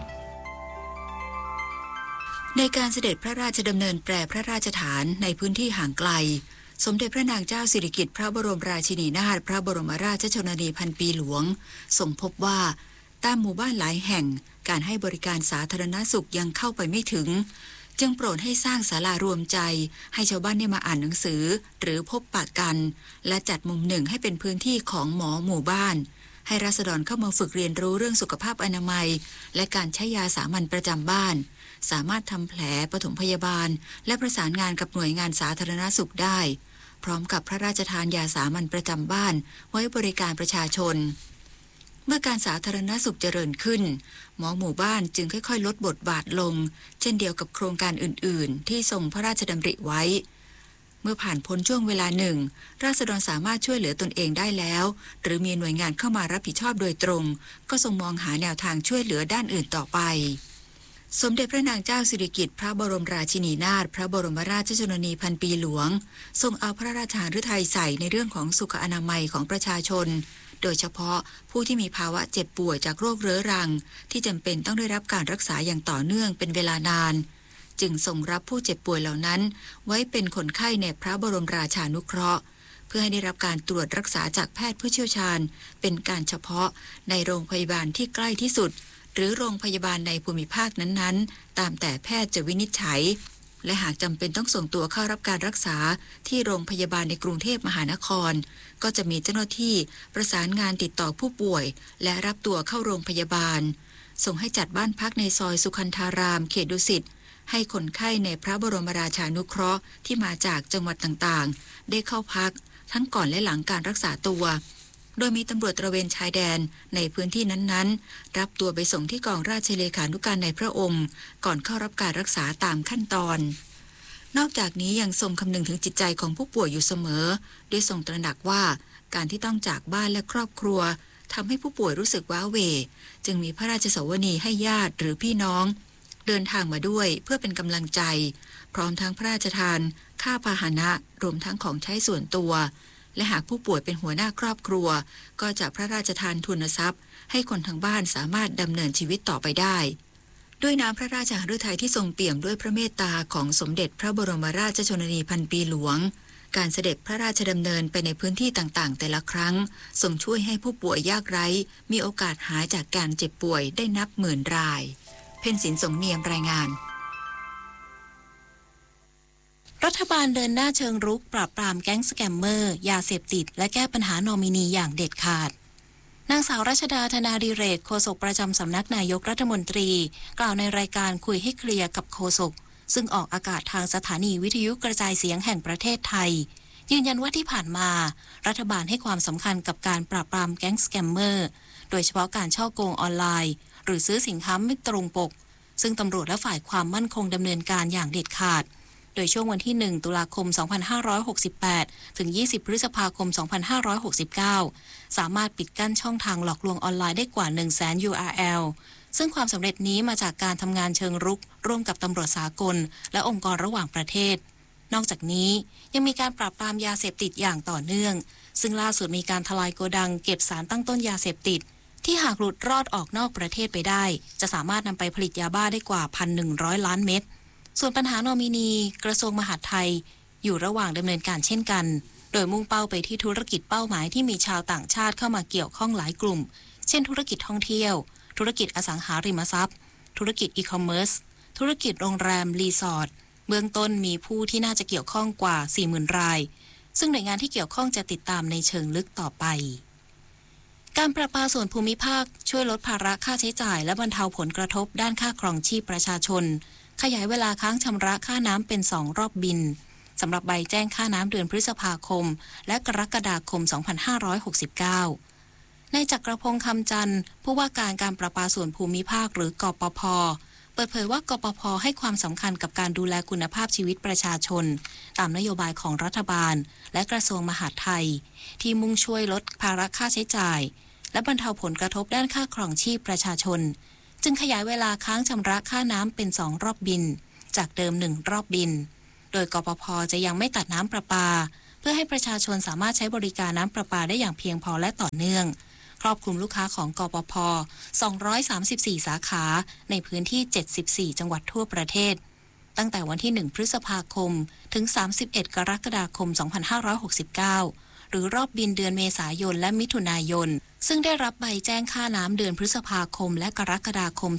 ในการเสด็จพระราชดำเนินแปรพระราชฐานในพื้นที่ห่างไกลสมเด็จพระนางเจ้าสิริกิติ์พระบรมราชินีนาถพระบรมราชชนนีพันปีหลวงทรงพบว่าตามหมู่บ้านหลายแห่งการให้บริการสาธารณสุขยังเข้าไปไม่ถึงจึงโปรดให้สร้างศาลารวมใจให้ชาวบ้านได้มาอ่านหนังสือหรือพบปะกันและจัดมุมหนึ่งให้เป็นพื้นที่ของหมอหมู่บ้านให้ราษฎรเข้ามาฝึกเรียนรู้เรื่องสุขภาพอนามัยและการใช้ยาสามัญประจำบ้านสามารถทำแผลปฐมพยาบาลและประสานงานกับหน่วยงานสาธารณสุขได้พร้อมกับพระราชทานยาสามัญประจำบ้านไว้บริการประชาชนเมื่อการสาธารณสุขเจริญขึ้นหมอหมู่บ้านจึงค่อยๆลดบทบาทลงเช่นเดียวกับโครงการอื่นๆที่ทรงพระราชดำริไว้เมื่อผ่านพ้นช่วงเวลาหนึ่งราษฎรสามารถช่วยเหลือตนเองได้แล้วหรือมีหน่วยงานเข้ามารับผิดชอบโดยตรงก็ทรงมองหาแนวทางช่วยเหลือด้านอื่นต่อไปสมเด็จพระนางเจ้าสิริกิติ์พระบรมราชินีนาถพระบรมราชชนนีพันปีหลวงทรงเอาพระราชฤทัยใส่ในเรื่องของสุขอนามัยของประชาชนโดยเฉพาะผู้ที่มีภาวะเจ็บป่วยจากโรคเรื้อรังที่จำเป็นต้องได้รับการรักษาอย่างต่อเนื่องเป็นเวลานานจึงทรงรับผู้เจ็บป่วยเหล่านั้นไว้เป็นคนไข้ในพระบรมราชานุเคราะห์เพื่อให้ได้รับการตรวจรักษาจากแพทย์ผู้เชี่ยวชาญเป็นการเฉพาะในโรงพยาบาลที่ใกล้ที่สุดหรือโรงพยาบาลในภูมิภาคนั้นๆตามแต่แพทย์จะวินิจฉัยและหากจำเป็นต้องส่งตัวเข้ารับการรักษาที่โรงพยาบาลในกรุงเทพมหานครก็จะมีเจ้าหน้าที่ประสานงานติดต่อผู้ป่วยและรับตัวเข้าโรงพยาบาลส่งให้จัดบ้านพักในซอยสุขันธารามเขตดุสิตให้คนไข้ในพระบรมราชานุเคราะห์ที่มาจากจังหวัดต่างๆได้เข้าพักทั้งก่อนและหลังการรักษาตัวโดยมีตำรวจตระเวนชายแดนในพื้นที่นั้นๆรับตัวไปส่งที่กองราชเลขานุการในพระองค์ก่อนเข้ารับการรักษาตามขั้นตอนนอกจากนี้ยังทรงคำนึงถึงจิตใจของผู้ป่วยอยู่เสมอโดยทรงตระหนักว่าการที่ต้องจากบ้านและครอบครัวทำให้ผู้ป่วยรู้สึกว้าเหวจึงมีพระราชสวนีให้ญาติหรือพี่น้องเดินทางมาด้วยเพื่อเป็นกำลังใจพร้อมทั้งพระราชทานค่าพาหนะรวมทั้งของใช้ส่วนตัวและหากผู้ป่วยเป็นหัวหน้าครอบครัวก็จะพระราชทานทุนทรัพย์ให้คนทั้งบ้านสามารถดำเนินชีวิตต่อไปได้ด้วยน้ำพระราชหฤทัยที่ทรงเปี่ยมด้วยพระเมตตาของสมเด็จพระบรมราชชนนีพันปีหลวงการเสด็จพระราชดำเนินไปในพื้นที่ต่างๆแต่ละครั้งทรงช่วยให้ผู้ป่วยยากไร้มีโอกาสหายจากการเจ็บป่วยได้นับหมื่นรายเพ็ญศิลป์สงเนียมรายงานรัฐบาลเดินหน้าเชิงรุกปราบปรามแก๊งสแกมเมอร์ยาเสพติดและแก้ปัญหานอมินีอย่างเด็ดขาดนางสาวรัชดาธนาดิเรกโฆษกประจำสำนักนายกรัฐมนตรีกล่าวในรายการคุยให้เคลียร์กับโฆษกซึ่งออกอากาศทางสถานีวิทยุกระจายเสียงแห่งประเทศไทยยืนยันว่าที่ผ่านมารัฐบาลให้ความสำคัญกับการปราบปรามแก๊งสแกมเมอร์โดยเฉพาะการฉ้อโกงออนไลน์หรือซื้อสินค้าไม่ตรงปกซึ่งตำรวจและฝ่ายความมั่นคงดำเนินการอย่างเด็ดขาดโดยช่วงวันที่1ตุลาคม2568ถึง20พฤษภาคม2569สามารถปิดกั้นช่องทางหลอกลวงออนไลน์ได้กว่า 100,000 URL ซึ่งความสำเร็จนี้มาจากการทำงานเชิงรุกร่วมกับตำรวจสากลและองค์กรระหว่างประเทศนอกจากนี้ยังมีการปราบปรามยาเสพติดอย่างต่อเนื่องซึ่งล่าสุดมีการทลายโกดังเก็บสารตั้งต้นยาเสพติดที่หากหลุดรอดออกนอกประเทศไปได้จะสามารถนำไปผลิตยาบ้าได้กว่า 1,100 ล้านเม็ดส่วนปัญหานอมินีกระทรวงมหาดไทยอยู่ระหว่างดำเนินการเช่นกันโดยมุ่งเป้าไปที่ธุรกิจเป้าหมายที่มีชาวต่างชาติเข้ามาเกี่ยวข้องหลายกลุ่มเช่นธุรกิจท่องเที่ยวธุรกิจอสังหาริมทรัพย์ธุรกิจอีคอมเมิร์ซธุรกิจโรงแรมรีสอร์ทเบื้องต้นมีผู้ที่น่าจะเกี่ยวข้องกว่า 40,000 รายซึ่งหน่วยงานที่เกี่ยวข้องจะติดตามในเชิงลึกต่อไปการประปาส่วนภูมิภาคช่วยลดภาระค่าใช้จ่ายและบรรเทาผลกระทบด้านค่าครองชีพประชาชนขยายเวลาค้างชำระค่าน้ำเป็น2รอบบินสำหรับใบแจ้งค่าน้ำเดือนพฤษภาคมและกรกฎาคม 2569 นายจักรพงษ์คำจันทร์ผู้ว่าการการประปาส่วนภูมิภาคหรือกปภ.เปิดเผยว่ากปภ.ให้ความสำคัญกับการดูแลคุณภาพชีวิตประชาชนตามนโยบายของรัฐบาลและกระทรวงมหาดไทยที่มุ่งช่วยลดภาระค่าใช้จ่ายและบรรเทาผลกระทบด้านค่าครองชีพประชาชนจึงขยายเวลาค้างชำระค่าน้ำเป็น2รอบบินจากเดิม1รอบบินโดยกปภ.จะยังไม่ตัดน้ำประปาเพื่อให้ประชาชนสามารถใช้บริการน้ำประปาได้อย่างเพียงพอและต่อเนื่องครอบคลุมลูกค้าของกปภ. 234 สาขาในพื้นที่ 74 จังหวัดทั่วประเทศตั้งแต่วันที่1พฤษภาคมถึง31กรกฎาคม 2569หรือรอบบินเดือนเมษายนและมิถุนายนซึ่งได้รับใบแจ้งค่าน้ำเดือนพฤษภาคมและกรกฎาคม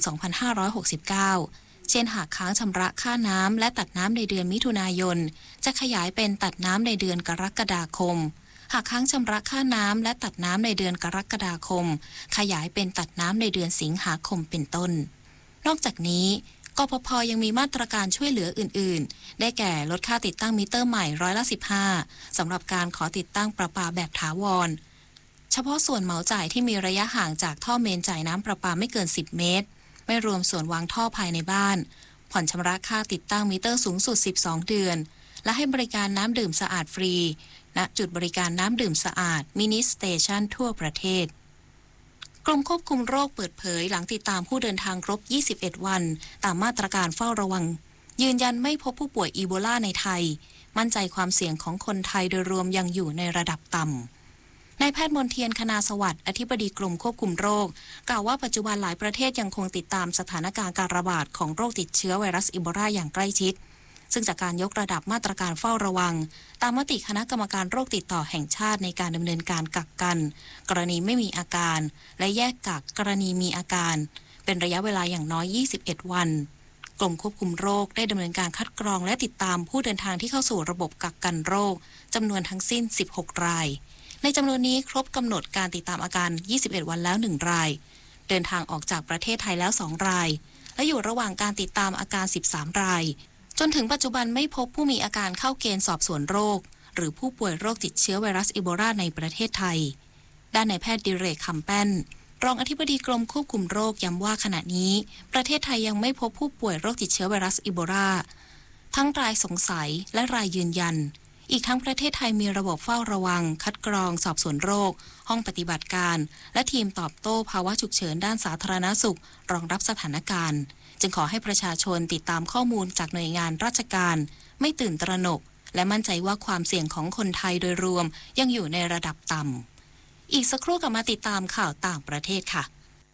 2569เช่นหากค้างชำระค่าน้ำและตัดน้ำในเดือนมิถุนายนจะขยายเป็นตัดน้ำในเดือนกรกฎาคมหากค้างชำระค่าน้ำและตัดน้ำในเดือนกรกฎาคมขยายเป็นตัดน้ำในเดือนสิงหาคมเป็นต้นนอกจากนี้กปภ.ยังมีมาตรการช่วยเหลืออื่นๆได้แก่ลดค่าติดตั้งมิเตอร์ใหม่15%สำหรับการขอติดตั้งประปาแบบถาวรเฉพาะส่วนเหมาจ่ายที่มีระยะห่างจากท่อเมนจ่ายน้ำประปาไม่เกิน10 เมตรไม่รวมส่วนวางท่อภายในบ้านผ่อนชำระค่าติดตั้งมิเตอร์สูงสุด12 เดือนและให้บริการน้ำดื่มสะอาดฟรีณจุดบริการน้ำดื่มสะอาดมินิสเตชันทั่วประเทศกรมควบคุมโรคเปิดเผยหลังติดตามผู้เดินทางครบ21วันตามมาตรการเฝ้าระวังยืนยันไม่พบผู้ป่วยอีโบลาในไทยมั่นใจความเสี่ยงของคนไทยโดยรวมยังอยู่ในระดับต่ำนายแพทย์มนเทียนคณาสวัสดิ์อธิบดีกรมควบคุมโรคกล่าวว่าปัจจุบันหลายประเทศยังคงติดตามสถานการณ์การระบาดของโรคติดเชื้อไวรัสอีโบลาอย่างใกล้ชิดซึ่งจากการยกระดับมาตรการเฝ้าระวังตามมติคณะกรรมการโรคติดต่อแห่งชาติในการดำเนินการกักกันกรณีไม่มีอาการและแยกกักกรณีมีอาการเป็นระยะเวลาอย่างน้อย21วันกรมควบคุมโรคได้ดำเนินการคัดกรองและติดตามผู้เดินทางที่เข้าสู่ระบบกักกันโรคจำนวนทั้งสิ้น16รายในจำนวนนี้ครบกำหนดการติดตามอาการ21วันแล้ว1รายเดินทางออกจากประเทศไทยแล้ว2รายและอยู่ระหว่างการติดตามอาการ13รายจนถึงปัจจุบันไม่พบผู้มีอาการเข้าเกณฑ์สอบสวนโรคหรือผู้ป่วยโรคติดเชื้อไวรัสอีโบลาในประเทศไทยด้านนายแพทย์ดิเรกคำแป้นรองอธิบดีกรมควบคุมโรคย้ำว่าขณะนี้ประเทศไทยยังไม่พบผู้ป่วยโรคติดเชื้อไวรัสอีโบลาทั้งรายสงสัยและรายยืนยันอีกทั้งประเทศไทยมีระบบเฝ้าระวังคัดกรองสอบสวนโรคห้องปฏิบัติการและทีมตอบโต้ภาวะฉุกเฉินด้านสาธารณสุขรองรับสถานการณ์จึงขอให้ประชาชนติดตามข้อมูลจากหน่วยงานราชการไม่ตื่นตระหนกและมั่นใจว่าความเสี่ยงของคนไทยโดยรวมยังอยู่ในระดับต่ำอีกสักครู่กลับมาติดตามข่าวต่างประเทศค่ะ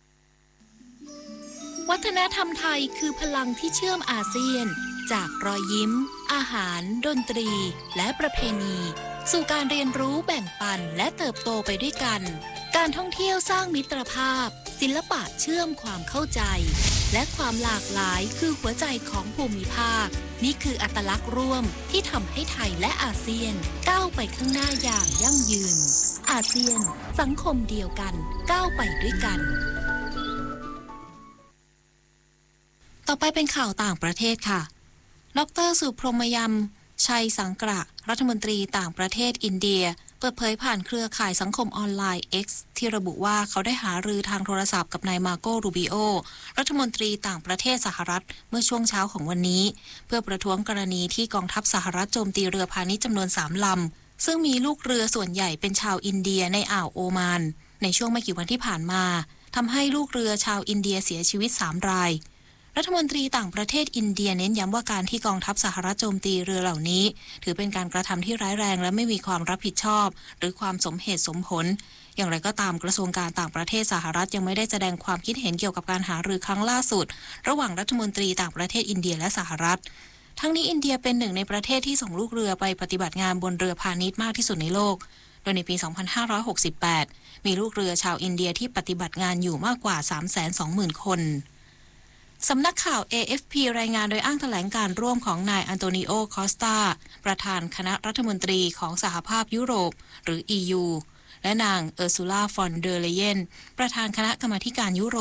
วัฒนธรรมไทยคือพลังที่เชื่อมอาเซียนจากรอยยิ้มอาหารดนตรีและประเพณีสู่การเรียนรู้แบ่งปันและเติบโตไปด้วยกันการท่องเที่ยวสร้างมิตรภาพศิลปะเชื่อมความเข้าใจและความหลากหลายคือหัวใจของภูมิภาคนี่คืออัตลักษณ์ร่วมที่ทำให้ไทยและอาเซียนก้าวไปข้างหน้าอย่างยั่งยืนอาเซียนสังคมเดียวกันก้าวไปด้วยกันต่อไปเป็นข่าวต่างประเทศค่ะดร.สุพรหมยมชัยสังกระรัฐมนตรีต่างประเทศอินเดียเปิดเผยผ่านเครือข่ายสังคมออนไลน์ X ที่ระบุว่าเขาได้หารือทางโทรศัพท์กับนายมาโกรูบิโอรัฐมนตรีต่างประเทศสหรัฐเมื่อช่วงเช้าของวันนี้เพื่อประท้วงกรณีที่กองทัพสหรัฐโจมตีเรือพาณิชย์จำนวน3ลำซึ่งมีลูกเรือส่วนใหญ่เป็นชาวอินเดียในอ่าวโอมานในช่วงไม่กี่วันที่ผ่านมาทำให้ลูกเรือชาวอินเดียเสียชีวิต3รายรัฐมนตรีต่างประเทศอินเดียเน้นย้ำว่าการที่กองทัพสหรัฐโจมตีเรือเหล่านี้ถือเป็นการกระทำที่ร้ายแรงและไม่มีความรับผิดชอบหรือความสมเหตุสมผลอย่างไรก็ตามกระทรวงการต่างประเทศสหรัฐยังไม่ได้แสดงความคิดเห็นเกี่ยวกับการหารือครั้งล่าสุดระหว่างรัฐมนตรีต่างประเทศอินเดียและสหรัฐทั้งนี้อินเดียเป็นหนึ่งในประเทศที่ส่งลูกเรือไปปฏิบัติงานบนเรือพาณิชย์มากที่สุดในโลกโดยในปี 2568 มีลูกเรือชาวอินเดียที่ปฏิบัติงานอยู่มากกว่า 320,000 คนสำนักข่าว AFP รายงานโดยอ้างแถลงการร่วมของนายอันโตนิโอ คอสตาประธานคณะรัฐมนตรีของสหภาพยุโรปหรือ EU และนางเออร์ซูลา ฟอนเดอร์เลเยนประธานคณะกรรมาธิการยุโรป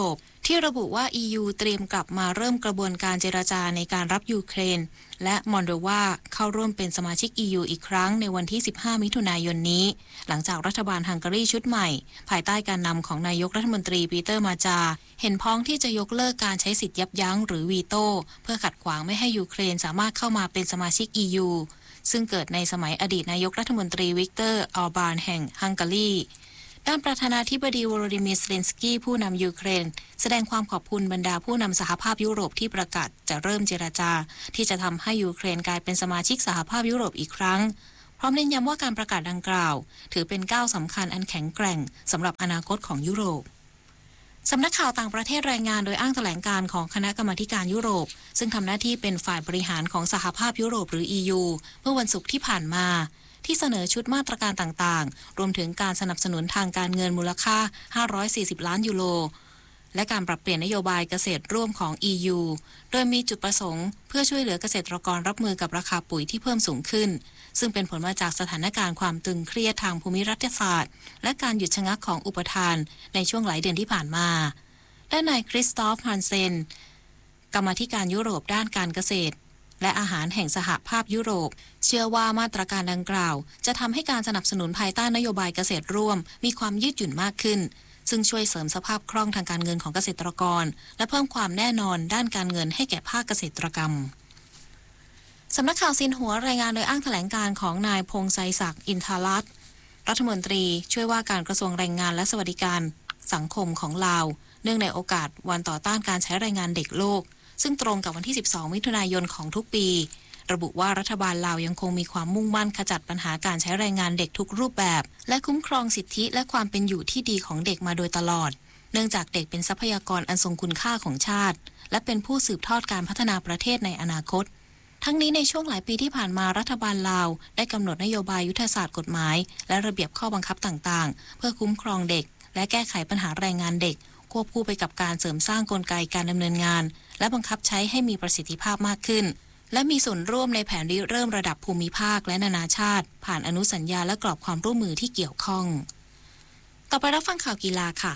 ที่ระบุว่า EU เตรียมกลับมาเริ่มกระบวนการเจรจาในการรับยูเครนและมอลโดวาเข้าร่วมเป็นสมาชิก EU อีกครั้งในวันที่ 15 มิถุนายนนี้หลังจากรัฐบาลฮังการีชุดใหม่ภายใต้การนำของนายกรัฐมนตรีปีเตอร์มาจาเห็นพ้องที่จะยกเลิกการใช้สิทธิยับยั้งหรือวีโต้เพื่อขัดขวางไม่ให้ยูเครนสามารถเข้ามาเป็นสมาชิก EU ซึ่งเกิดในสมัยอดีตนายกรัฐมนตรีวิกเตอร์ออร์บานแห่งฮังการีด้านประธานาธิบดีโวโลดิมีร์ เซเลนสกี้ผู้นำยูเครนแสดงความขอบคุณบรรดาผู้นำสหภาพยุโรปที่ประกาศจะเริ่มเจรจาที่จะทำให้ยูเครนกลายเป็นสมาชิกสหภาพยุโรปอีกครั้งพร้อมเน้นย้ำว่าการประกาศดังกล่าวถือเป็นก้าวสำคัญอันแข็งแกร่งสำหรับอนาคตของยุโรปสำนักข่าวต่างประเทศรายงานโดยอ้างแถลงการของคณะกรรมาการยุโรปซึ่งทำหน้าที่เป็นฝ่ายบริหารของสหภาพยุโรปหรือ EU เมื่อวันศุกร์ที่ผ่านมาที่เสนอชุดมาตรการต่างๆรวมถึงการสนับสนุนทางการเงินมูลค่า540ล้านยูโรและการปรับเปลี่ยนนโยบายเกษตรร่วมของ EU โดยมีจุดประสงค์เพื่อช่วยเหลือเกษตรกรรับมือกับราคาปุ๋ยที่เพิ่มสูงขึ้นซึ่งเป็นผลมาจากสถานการณ์ความตึงเครียดทางภูมิรัฐศาสตร์และการหยุดชะงักของอุปทานในช่วงหลายเดือนที่ผ่านมาและนายคริสตอฟ ฮันเซนกรรมาธิการยุโรปด้านการเกษตรและอาหารแห่งสหภาพยุโรปเชื่อว่ามาตรการดังกล่าวจะทำให้การสนับสนุนภายใต้นโยบายเกษตรร่วมมีความยืดหยุ่นมากขึ้นซึ่งช่วยเสริมสภาพคล่องทางการเงินของเกษตรกรและเพิ่มความแน่นอนด้านการเงินให้แก่ภาคเกษตรกรรมสำนักข่าวซินหัวรายงานโดยอ้างแถลงการของนายพงษ์ไซศักดิ์อินทารัตน์รัฐมนตรีช่วยว่าการกระทรวงแรงงานและสวัสดิการสังคมของลาวเนื่องในโอกาสวันต่อต้านการใช้แรงงานเด็กโลกซึ่งตรงกับวันที่12มิถุนายนของทุกปีระบุว่ารัฐบาลลาวยังคงมีความมุ่งมั่นขจัดปัญหาการใช้แรงงานเด็กทุกรูปแบบและคุ้มครองสิทธิและความเป็นอยู่ที่ดีของเด็กมาโดยตลอดเนื่องจากเด็กเป็นทรัพยากรอันทรงคุณค่าของชาติและเป็นผู้สืบทอดการพัฒนาประเทศในอนาคตทั้งนี้ในช่วงหลายปีที่ผ่านมารัฐบาลลาวได้กำหนดนโยบายยุทธศาสตร์กฎหมายและระเบียบข้อบังคับต่างๆเพื่อคุ้มครองเด็กและแก้ไขปัญหาแรงงานเด็กควบคู่ไปกับการเสริมสร้างกลไกการดำเนินงานและบังคับใช้ให้มีประสิทธิภาพมากขึ้นและมีส่วนร่วมในแผนริเริ่มระดับภูมิภาคและนานาชาติผ่านอนุสัญญาและกรอบความร่วมมือที่เกี่ยวข้องต่อไปรับฟังข่าวกีฬาค่ะ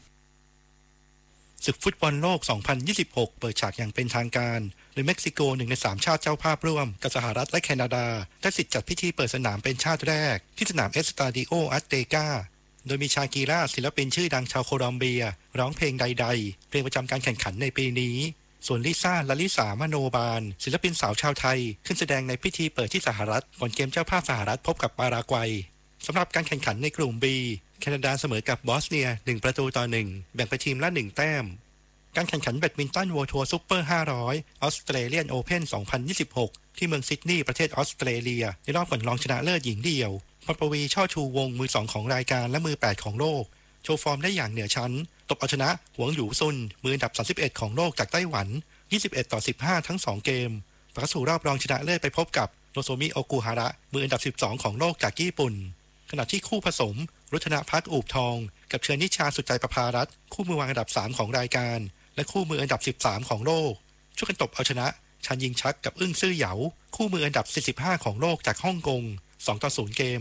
ศึกฟุตบอลโลก 2026 เปิดฉากอย่างเป็นทางการโดยเม็กซิโก1ใน3ชาติเจ้าภาพร่วมกับสหรัฐและแคนาดาได้สิทธิ์จัดพิธีเปิดสนามเป็นชาติแรกที่สนามเอสตาดิโออัตเตกาโดยมีชากีราศิลปินชื่อดังชาวโคลอมเบียร้องเพลงใดๆเพลงประจำการแข่งขันในปีนี้ส่วนลิซ่าลลิสามโนบาลศิลปินสาวชาวไทยขึ้นแสดงในพิธีเปิดที่สหรัฐก่อนเกมเจ้าภาพสหรัฐพบกับปารากวัยสำหรับการแข่งขันในกลุ่ม B แคนาดาเสมอกับบอสเนีย1-1แบ่งไปทีมละ1แต้มการแข่งขันแบดมินตันWorld Tour Super 500 Australian Open 2026 ที่เมืองซิดนีย์ประเทศออสเตรเลียในรอบก่อนรองชนะเลิศหญิงเดี่ยวพรปวีช่อชูวงมือ2ของรายการและมือ8ของโลกโชว์ฟอร์มได้อย่างเหนือชั้นตบเอาชนะหวงหยูซุนมืออันดับ31ของโลกจากไต้หวัน21-15ทั้ง2เกมเข้าสู่รอบรองชนะเลิศไปพบกับโนโซมิโอกุฮาระมืออันดับ12ของโลกจากญี่ปุ่นขณะที่คู่ผสมรุธนภัทรอูบทองกับเชอร์นิชาสุดใจประภารัตน์คู่มือวางอันดับ3ของรายการและคู่มืออันดับ13ของโลกช่วยกันตบเอาชนะชันยิงชักกับอึ้งซื่อเหยาคู่มืออันดับ45ของโลกจากฮ่องกง2-0เกม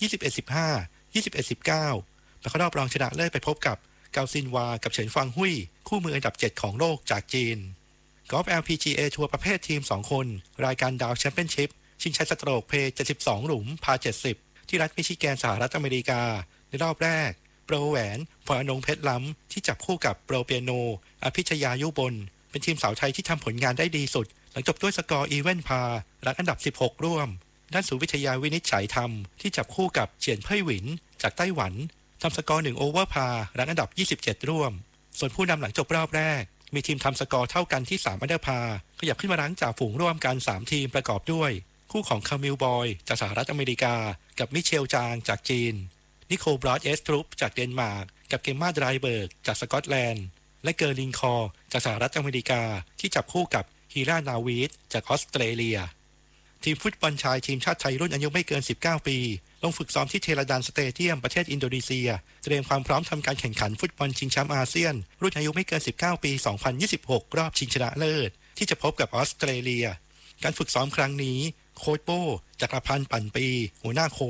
21-15 21-19และเข้ารอบรองชนะเลิศไปพบกับเกาซินวากับเฉินฟางหุยคู่มืออันดับ7ของโลกจากจีนกอล์ฟ LPGA ทัวร์ประเภททีม2คนรายการดาวแชมเปี้ยนชิพชิงชัยสโตรกเพย์72หลุมพา70ที่รัฐมิชิแกนสหรัฐอเมริกาในรอบแรกโปรแหวนพรอนงเพชรล้ำที่จับคู่กับโปรเปียโนอภิชยายุบลเป็นทีมสาวไทยที่ทำผลงานได้ดีสุดหลังจบด้วยสกอร์อีเวนต์พารังอันดับ16ร่วมด้านสุวิทยาวินิจฉัยธรรมที่จับคู่กับเฉียนเพ่ยหวินจากไต้หวันทำสกอร์1โอเวอร์พารังอันดับ27ร่วมส่วนผู้นำหลังจบรอบแรกมีทีมทำสกอร์เท่ากันที่3อันเดอร์พาขยับขึ้นมารั้งจ่าฝูงร่วมกัน3ทีมประกอบด้วยคู่ของคามิลบอยจากสหรัฐอเมริกากับมิเชลจางจากจีนนิโคลบรอดเอสทรูปจากเดนมาร์กกับเกมมาไดรเบิร์กจากสกอตแลนด์และเกอร์ลิงคอร์จากสหรัฐอเมริกาที่จับคู่กับฮีรานาวีดจากออสเตรเลียทีมฟุตบอลชายทีมชาติไทยรุ่นอายุไม่เกิน19ปีลงฝึกซ้อมที่เทราดานสเตเดียมประเทศอินโดนีเซียเตรียมความพร้อมทำการแข่งขันฟุตบอลชิงแชมป์อาเซียนรุ่นอายุไม่เกิน19ปี2026รอบชิงชนะเลิศที่จะพบกับออสเตรเลียการฝึกซ้อมครั้งนี้โค้ชโบจักรพันธ์ปั่นปีหัวหน้าโค้ช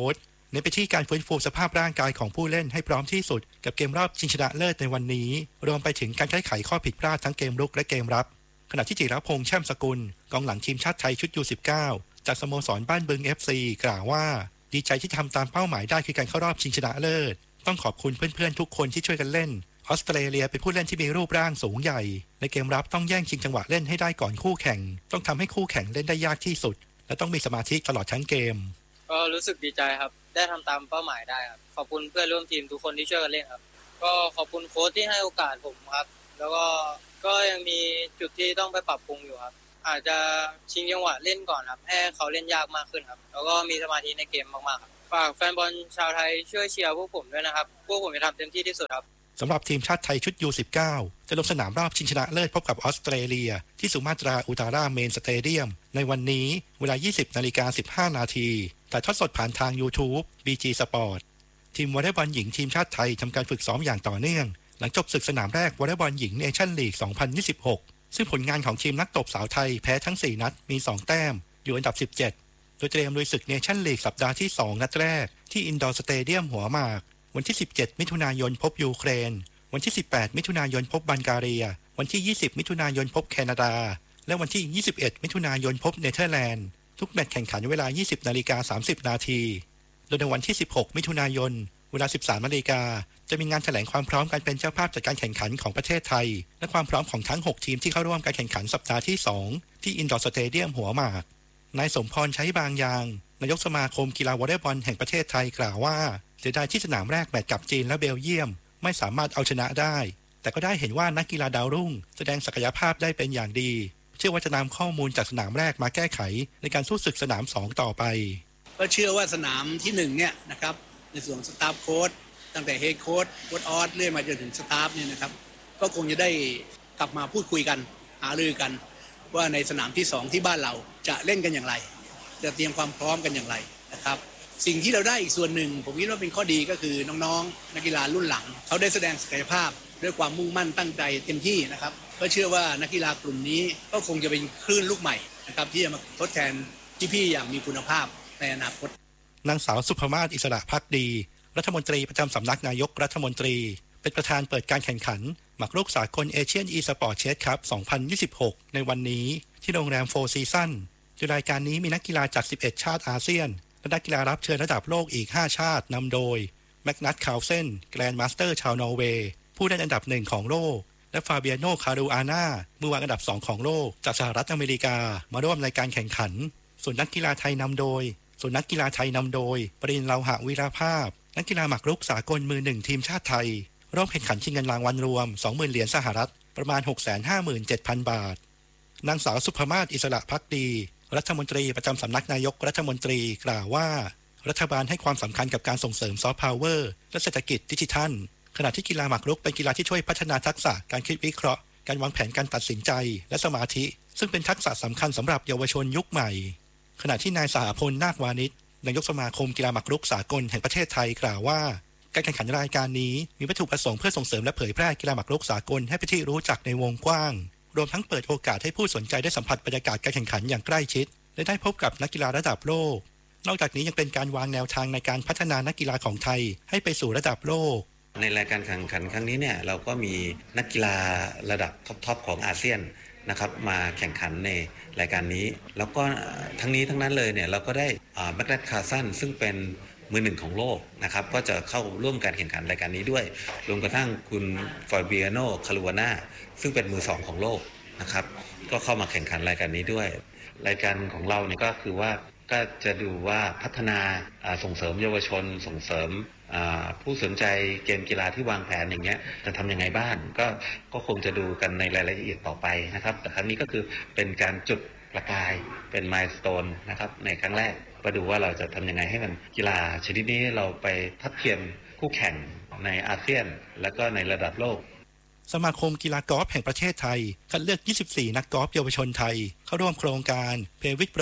เน้นไปที่การฟื้นฟูสภาพร่างกายของผู้เล่นให้พร้อมที่สุดกับเกมรอบชิงชนะเลิศในวันนี้รวมไปถึงการแก้ไขข้อผิดพลาดทั้งเกมรุกและเกมรับขณะที่จิรพงษ์แช่มสกุลกองหลังทีมชาติไทยชุด U19 จากสโมสรบ้านบึง FC กล่าวว่าดีใจที่ทำตามเป้าหมายได้คือการเข้ารอบชิงชนะเลิศต้องขอบคุณเพื่อนๆทุกคนที่ช่วยกันเล่นออสเตรเลียเป็นผู้เล่นที่มีรูปร่างสูงใหญ่ในเกมรับต้องแย่งชิงจังหวะเล่นให้ได้ก่อนคู่แข่งต้องทำให้คู่แข่งเล่นได้ยากที่สุดและต้องมีสมาธิตลอดทั้งเกมก็รู้สึกดีใจครับได้ทำตามเป้าหมายได้ครับขอบคุณเพื่อนร่วมทีมทุกคนที่ช่วยกันเล่นครับก็ขอบคุณโค้ชที่ให้โอกาสผมครับแล้วก็ยังมีจุดที่ต้องไปปรับปรุงอยู่ครับอาจจะชิงจังหวะเล่นก่อนครับให้เขาเล่นยากมากขึ้นครับแล้วก็มีสมาธิในเกมมากๆครับฝากแฟนบอลชาวไทยช่วยเชียร์พวกผมด้วยนะครับพวกผมจะทำเต็มที่ที่สุดครับสำหรับทีมชาติไทยชุด U19 จะลงสนามรอบชิงชนะเลิศพบกับออสเตรเลียที่สุมาตราอุตาราเมนสเตเดียมในวันนี้เวลา 20:15 น.ถ่ายทอดสดผ่านทาง YouTube BG Sport ทีมวอลเลย์บอลหญิงทีมชาติไทยทำการฝึกซ้อมอย่างต่อเนื่องหลังจบศึกสนามแรกวอลเลย์บอลหญิงเนชั่นลีก 2026 ซึ่งผลงานของทีมนักตบสาวไทยแพ้ทั้ง 4 นัดมี 2 แต้มอยู่อันดับ 17 โดยเตรียมลุยศึกเนชั่นลีกสัปดาห์ที่ 2 นัดแรกที่อินดอร์สเตเดียมหัวหมากวันที่ 17 มิถุนายนพบยูเครนวันที่ 18 มิถุนายนพบบัลแกเรียวันที่ 20 มิถุนายนพบแคนาดาและวันที่ 21 มิถุนายนพบเนเธอร์แลนด์ทุกแมตช์แข่งขันเวลา 20:30 น.โดยในวันที่ 16 มิถุนายนเวลา 13 น.จะมีงานแถลงความพร้อมการเป็นเจ้าภาพจัดการแข่งขันของประเทศไทยและความพร้อมของทั้ง 6 ทีมที่เข้าร่วมการแข่งขันสัปดาห์ที่ 2 ที่อินดอร์สเตเดียมหัวหมากนายสมพรใช้บางยางนายกสมาคมกีฬาวอลเลย์บอลแห่งประเทศไทยกล่าวว่าเสียดายที่สนามแรกแมตช์กับจีนและเบลเยียมไม่สามารถเอาชนะได้แต่ก็ได้เห็นว่านักกีฬาดาวรุ่งแสดงศักยภาพได้เป็นอย่างดีเชื่อว่าจะนำข้อมูลจากสนามแรกมาแก้ไขในการสู้ศึกสนาม2ต่อไปก็เชื่อว่าสนามที่1เนี่ยนะครับในส่วนสตาฟโค้ชตั้งแต่เฮดโค้ชโค้ชออสเรื่อยมาจนถึงสตาฟเนี่ยนะครับก็คงจะได้กลับมาพูดคุยกันหารือกันว่าในสนามที่2ที่บ้านเราจะเล่นกันอย่างไรจะเตรียมความพร้อมกันอย่างไรนะครับสิ่งที่เราได้อีกส่วนหนึ่งผมคิดว่าเป็นข้อดีก็คือน้องๆนักกีฬารุ่นหลังเขาได้แสดงศักยภาพด้วยความมุ่งมั่นตั้งใจเต็มที่นะครับก็เชื่อว่านักกีฬากลุ่มนี้ก็คงจะเป็นคลื่นลูกใหม่นะครับที่จะมาทดแทนพี่ๆอย่างมีคุณภาพในอนาคตนางสาวสุภมาศอิสระภักดีรัฐมนตรีประจำสำนักนายกรัฐมนตรีเป็นประธานเปิดการแข่งขันหมากรุกสากลเอเชียนอีสปอร์ตเชสคัพ 2026 ในวันนี้ที่โรงแรมโฟร์ซีซั่นโดยรายการนี้มีนักกีฬาจาก 11 ชาติอาเซียนและนักกีฬารับเชิญระดับโลกอีก 5 ชาตินำโดยแมกนัส คาร์ลเซนแกรนด์มาสเตอร์ชาวนอร์เวย์ผู้เล่นอันดับ1ของโลกและฟาเบียโน คารูอาน่ามือวางอันดับ2ของโลกจากสหรัฐอเมริกามาร่วมในการแข่งขันส่วนนักกีฬาไทยนำโดยปริญเลาหะวีราภาพนักกีฬาหมากรุกสากลมือ1ทีมชาติไทยร่วมแข่งขันชิงเงินรางวัลรวม 20,000 เหรียญสหรัฐประมาณ 657,000 บาทนางสาวสุภมาศอิสระภักดีรัฐมนตรีประจำสำนักนายกรัฐมนตรีกล่าวว่ารัฐบาลให้ความสำคัญกับการส่งเสริมซอฟต์พาวเวอร์และเศรษฐกิจดิจิทัลขณะที่กีฬาหมากรุกเป็นกีฬาที่ช่วยพัฒนาทักษะการคิดวิเคราะห์การวางแผนการตัดสินใจและสมาธิซึ่งเป็นทักษะสำคัญสำหรับเยาวชนยุคใหม่ขณะที่นายสหพลนาควานิชนายกสมาคมกีฬาหมากรุกสากลแห่งประเทศไทยกล่าวว่าการแข่งขันรายการนี้มีวัตถุประสงค์เพื่อส่งเสริมและเผยแพร่กีฬาหมากรุกสากลให้เป็นที่รู้จักในวงกว้างรวมทั้งเปิดโอกาสให้ผู้สนใจได้สัมผัสบรรยากาศการแข่งขันอย่างใกล้ชิดและได้พบกับนักกีฬาระดับโลกนอกจากนี้ยังเป็นการวางแนวทางในการพัฒนานักกีฬาของไทยให้ไปสู่ระดับโลกในรายการแข่งขันครั้งนี้เนี่ยเราก็มีนักกีฬาระดับท็อปของอาเซียนนะครับมาแข่งขันในรายการนี้แล้วก็ทั้งนี้ทั้งนั้นเลยเนี่ยเราก็ได้แมกนัส คาร์ลเซนซึ่งเป็นมือ1ของโลกนะครับก็จะเข้าร่วมการแข่งขันรายการนี้ด้วยรวมกระทั่งคุณฟาเบียโน คารูอาน่าซึ่งเป็นมือ2ของโลกนะครับก็เข้ามาแข่งขันรายการนี้ด้วยรายการของเราเนี่ยก็คือว่าก็จะดูว่าพัฒนาส่งเสริมเยาวชนส่งเสริมผู้สนใจเกมกีฬาที่วางแผนอย่างเงี้ยจะทำยังไงบ้างก็คงจะดูกันในรายละเอียดต่อไปนะครับแต่ครั้งนี้ก็คือเป็นการจุดประกายเป็นมายสโตนนะครับในครั้งแรกมาดูว่าเราจะทำยังไงให้มันกีฬาชนิดนี้เราไปทัดเทียมคู่แข่งในอาเซียนและก็ในระดับโลกสมาคมกีฬากอล์ฟแห่งประเทศไทยคัดเลือก 24 นักกอล์ฟเยาวชนไทยเข้าร่วมโครงการเพวิกโปร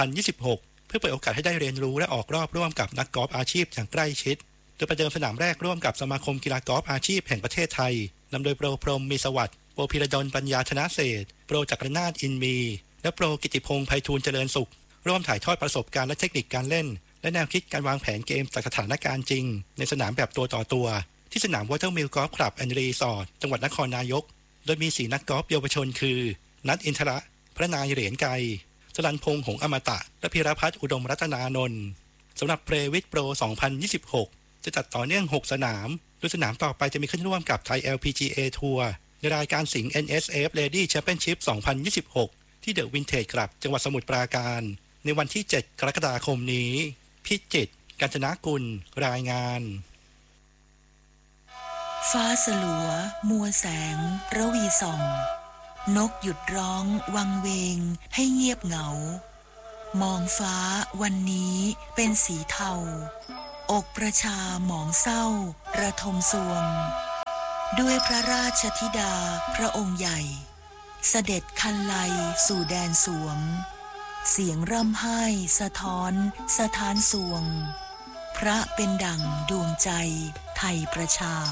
2026 เพื่อเปิดโอกาสให้ได้เรียนรู้และออกรอบร่วมกับนักกอล์ฟอาชีพอย่างใกล้ชิดโดยประเดิมสนามแรกร่วมกับสมาคมกีฬากอล์ฟอาชีพแห่งประเทศไทยนำโดยโปรพรหมมีสวัสดิ์โปรพิรดลปัญญาธนเศรษฐ์โปรจักรนาถอินมีและโปรกิติพงษ์ไพฑูรย์เจริญสุขร่วมถ่ายทอดประสบการณ์และเทคนิคการเล่นและแนวคิดการวางแผนเกมจากสถานการณ์จริงในสนามแบบตัวต่อตัวที่สนาม Watermill Golf Club and Resort จังหวัดนครนายกโดยมี4นักกอล์ฟเยาวชนคือนัทอินทระพระนายเหรียญไกรสรัญพงษ์หงส์อมตะและพิรพัฒน์อุดมรัตนานนท์สำหรับเพลวิดโปร 2026 จะจัดต่อเนื่อง6สนามโดยสนามต่อไปจะมีขึ้นร่วมกับไทย LPGA ทัวร์ในรายการสิงห์ NSF Lady Championship 2026 ที่เดอะวินเทจคลับจังหวัดสมุทรปราการในวันที่7กรกฎาคมนี้พิจิตรกาญจนกุลรายงานฟ้าสลัวมัวแสงระวีส่องนกหยุดร้องวังเวงให้เงียบเหงามองฟ้าวันนี้เป็นสีเทาอกประชาหมองเศร้าระทมสวงด้วยพระราชธิดาพระองค์ใหญ่เสด็จคันไลสู่แดนสวงเสียงร่ำไห้สะท้อนสถานสวงพระเป็นดั่งดวงใจไทยประชา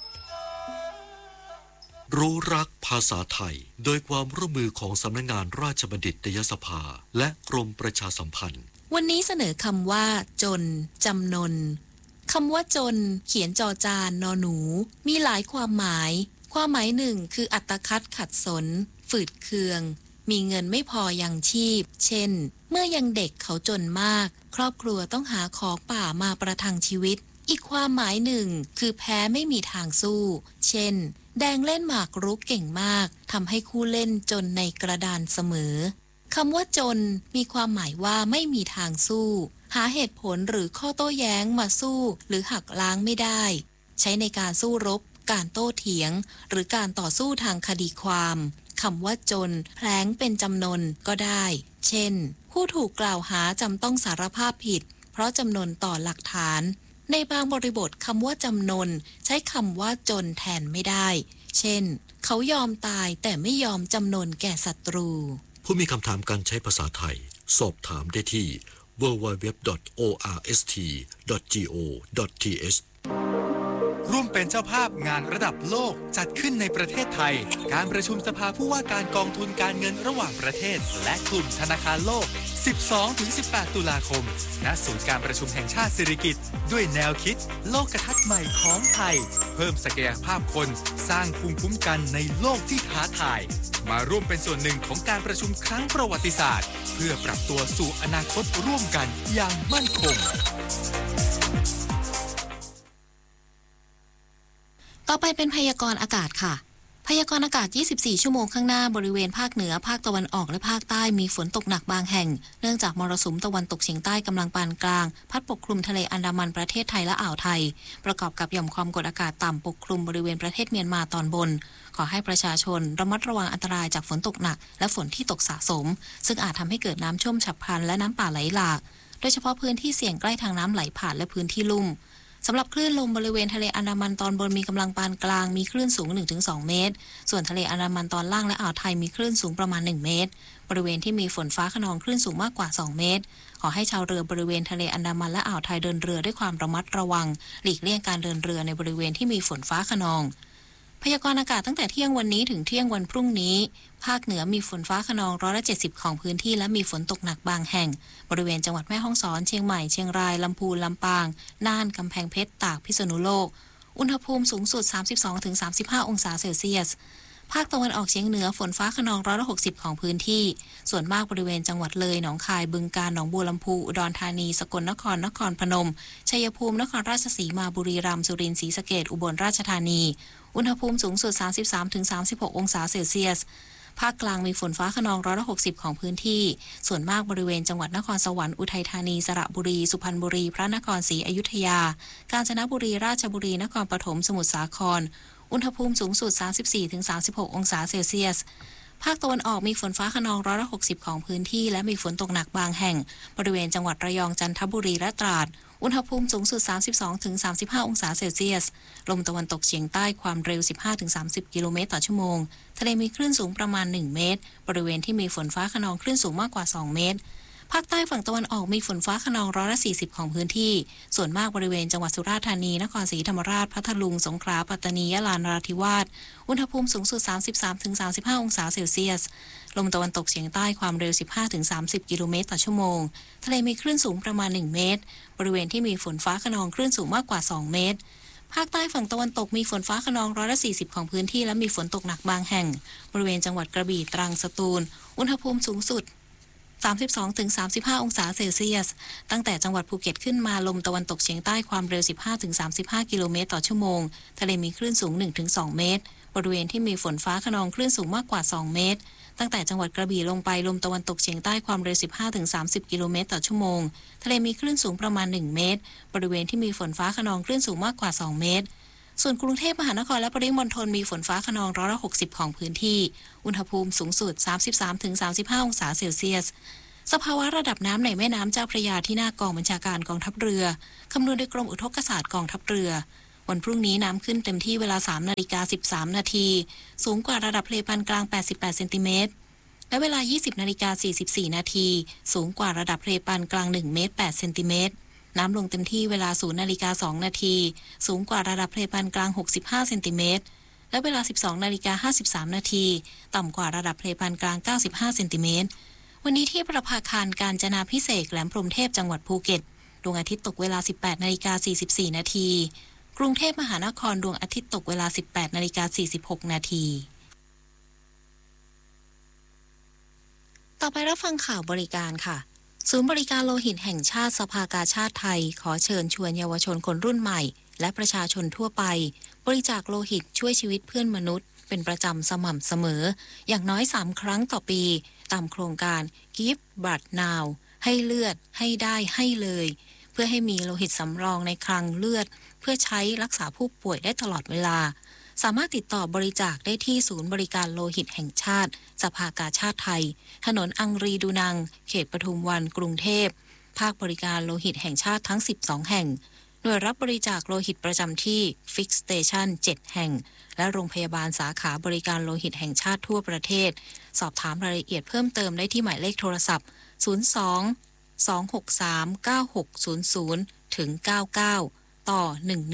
รู้รักภาษาไทยโดยความร่วมมือของสำนักงานราชบัณฑิตยสภาและกรมประชาสัมพันธ์วันนี้เสนอคำว่าจนจำนนคำว่าจนเขียนจอจานนอหนูมีหลายความหมายหนึ่งคืออัตคัดขัดสนฝืดเคืองมีเงินไม่พอยังชีพเช่นเมื่อยังเด็กเขาจนมากครอบครัวต้องหาของป่ามาประทังชีวิตอีกความหมายหนึ่งคือแพ้ไม่มีทางสู้เช่นแดงเล่นหมากรุกเก่งมากทำให้คู่เล่นจนในกระดานเสมอคำว่าจนมีความหมายว่าไม่มีทางสู้หาเหตุผลหรือข้อโต้แย้งมาสู้หรือหักล้างไม่ได้ใช้ในการสู้รบการโต้เถียงหรือการต่อสู้ทางคดีความคำว่าจนแผลงเป็นจำนนก็ได้เช่นผู้ถูกกล่าวหาจำต้องสารภาพผิดเพราะจำนนต่อหลักฐานในบางบริบทคำว่าจำนนใช้คำว่าจนแทนไม่ได้เช่นเขายอมตายแต่ไม่ยอมจำนนแก่ศัตรูผู้มีคำถามการใช้ภาษาไทยสอบถามได้ที่ www.orst.go.th ร่วมเป็นเจ้าภาพงานระดับโลกจัดขึ้นในประเทศไทยการประชุมสภาผู้ว่าการกองทุนการเงินระหว่างประเทศและกลุ่มธนาคารโลก 12-18 ตุลาคมณศูนย์การประชุมแห่งชาติสิริกิติ์ด้วยแนวคิดโลกทัศน์ใหม่ของไทยเพิ่มศักยภาพคนสร้างภูมิคุ้มกันในโลกที่ท้าทายมาร่วมเป็นส่วนหนึ่งของการประชุมครั้งประวัติศาสตร์เพื่อปรับตัวสู่อนาคตร่วมกันอย่างมั่นคงต่อไปเป็นพยากรณ์อากาศค่ะพยากรณ์อากาศ24ชั่วโมงข้างหน้าบริเวณภาคเหนือภาคตะวันออกและภาคใต้มีฝนตกหนักบางแห่งเนื่องจากมรสุมตะวันตกเฉียงใต้กำลังปานกลางพัดปกคลุมทะเลอันดามันประเทศไทยและอ่าวไทยประกอบกับหย่อมความกดอากาศต่ำปกคลุมบริเวณประเทศเมียนมาตอนบนขอให้ประชาชนระมัดระวังอันตรายจากฝนตกหนักและฝนที่ตกสะสมซึ่งอาจทำให้เกิดน้ำท่วมฉับพลันและน้ำป่าไหลหลากโดยเฉพาะพื้นที่เสี่ยงใกล้ทางน้ำไหลผ่านและพื้นที่ลุ่มสำหรับคลื่นลมบริเวณทะเลอันดามันตอนบนมีกำลังปานกลางมีคลื่นสูง 1-2 เมตรส่วนทะเลอันดามันตอนล่างและอ่าวไทยมีคลื่นสูงประมาณ1เมตรบริเวณที่มีฝนฟ้าคะนองคลื่นสูงมากกว่า2เมตรขอให้ชาวเรือบริเวณทะเลอันดามันและอ่าวไทยเดินเรือด้วยความระมัดระวังหลีกเลี่ยงการเดินเรือในบริเวณที่มีฝนฟ้าคะนองพยากรณ์อากาศตั้งแต่เที่ยงวันนี้ถึงเที่ยงวันพรุ่งนี้ภาคเหนือมีฝนฟ้าคะนอง170ของพื้นที่และมีฝนตกหนักบางแห่งบริเวณจังหวัดแม่ฮ่องสอนเชียงใหม่เชียงรายลำพูนลำปางน่านกำแพงเพชรตากพิษณุโลกอุณหภูมิสูงสุด 32-35 องศาเซลเซียสภาคตะวันออกเฉียงเหนือฝนฟ้าคะนอง160ของพื้นที่ส่วนมากบริเวณจังหวัดเลยหนองคายบึงกาฬหนองบัวลำพูอุดรธานีสกลนครนครพนมชัยภูมินครราชสีมาบุรีรัมย์สุรินทร์ศรีสะเกษอุบลราชธานีอุณหภูมิสูงสุด 33-36 องศาเซลเซียสภาคกลางมีฝนฟ้าคะนอง160ของพื้นที่ส่วนมากบริเวณจังหวัดนครสวรรค์อุทัยธานีสระบุรีสุพรรณบุรีพระนครศรีอยุธยากาญจนบุรีราชบุรีนครปฐมสมุทรสาครอุณหภูมิสูงสุด 34-36 องศาเซลเซียสภาคตะวันออกมีฝนฟ้าคะนอง160ของพื้นที่และมีฝนตกหนักบางแห่งบริเวณจังหวัดระยองจันทบุรีและตราดอุณหภูมิสูงสุด 32-35 องศาเซลเซียสลมตะวันตกเฉียงใต้ความเร็ว 15-30 กิโลเมตรต่อชั่วโมงทะเลมีคลื่นสูงประมาณ1เมตรบริเวณที่มีฝนฟ้าคะนองคลื่นสูงมากกว่า2เมตรภาคใต้ฝั่งตะวันออกมีฝนฟ้าคะนอง140ของพื้นที่ส่วนมากบริเวณจังหวัดสุราษฎร์ธานีนครศรีธรรมราชพัทลุงสงขลาปัตตานียะลานราธิวาสอุณหภูมิสูงสุด 33-35 องศาเซลเซียสลมตะวันตกเฉียงใต้ความเร็ว 15-30 กิโลเมตรต่อชั่วโมงทะเลมีคลื่นสูงประมาณ1เมตรบริเวณที่มีฝนฟ้าคะนองคลื่นสูงมากกว่า2เมตรภาคใต้ฝั่งตะวันตกมีฝนฟ้าคะนอง140ของพื้นที่และมีฝนตกหนักบางแห่งบริเวณจังหวัดกระบี่ตรังสตูลอุณหภูมิสูงสุด32-35 องศาเซลเซียสตั้งแต่จังหวัดภูเก็ตขึ้นมาลมตะวันตกเฉียงใต้ความเร็ว 15-35 กิโลเมตรต่อชั่วโมงทะเลมีคลื่นสูง 1-2 เมตรบริเวณที่มีฝนฟ้าคะนองคลื่นสูงมากกว่า2เมตรตั้งแต่จังหวัดกระบี่ลงไปลมตะวันตกเฉียงใต้ความเร็ว 15-30 กิโลเมตรต่อชั่วโมงทะเลมีคลื่นสูงประมาณ1เมตรบริเวณที่มีฝนฟ้าคะนองคลื่นสูงมากกว่า2เมตรส่วนกรุงเทพมหานครและปริมณฑลมีฝนฟ้าคะนอง160ของพื้นที่อุณหภูมิสูงสุด 33-35 องศาเซลเซียสสภาวะระดับน้ำในแม่น้ำเจ้าพระยาที่หน้ากองบัญชาการกองทัพเรือคำนวณโดยกรมอุทกศาสตร์กองทัพเรือวันพรุ่งนี้น้ำขึ้นเต็มที่เวลา 3:13 นาทีสูงกว่าระดับทะเลปานกลาง88เซนติเมตรและเวลา 20:44 นาทีสูงกว่าระดับทะเลปานกลาง1เมตร8เซนติเมตรน้ำลงเต็มที่เวลา 0:02 นาทีสูงกว่าระดับทะเลปานกลาง65เซนติเมตรและเวลา 12:53 นาทีต่ำกว่าระดับทะเลปานกลาง95เซนติเมตรวันนี้ที่ประภาคารกาญจนาภิเษกแหลมพรหมเทพจังหวัดภูเก็ตดวงอาทิตย์ตกเวลา 18:44 นาทีกรุงเทพมหานครดวงอาทิตย์ตกเวลา 18:46 นาทีต่อไปรับฟังข่าวบริการค่ะศูนย์บริการโลหิตแห่งชาติสภากาชาดไทยขอเชิญชวนเยาวชนคนรุ่นใหม่และประชาชนทั่วไปบริจาคโลหิตช่วยชีวิตเพื่อนมนุษย์เป็นประจำสม่ำเสมออย่างน้อย3ครั้งต่อปีตามโครงการ Give Blood Now ให้เลือดให้ได้ให้เลยเพื่อให้มีโลหิตสำรองในคลังเลือดเพื่อใช้รักษาผู้ป่วยได้ตลอดเวลาสามารถติดต่อบริจาคได้ที่ศูนย์บริการโลหิตแห่งชาติสภากาชาดไทยถนนอังรีดูนังเขตปทุมวันกรุงเทพภาคบริการโลหิตแห่งชาติทั้ง12แห่งหน่วยรับบริจาคโลหิตประจำที่ Fix Station 7แห่งและโรงพยาบาลสาขาบริการโลหิตแห่งชาติทั่วประเทศสอบถามรายละเอียดเพิ่มเติมได้ที่หมายเลขโทรศัพท์02-263-9600 ถึง 99 ต่อ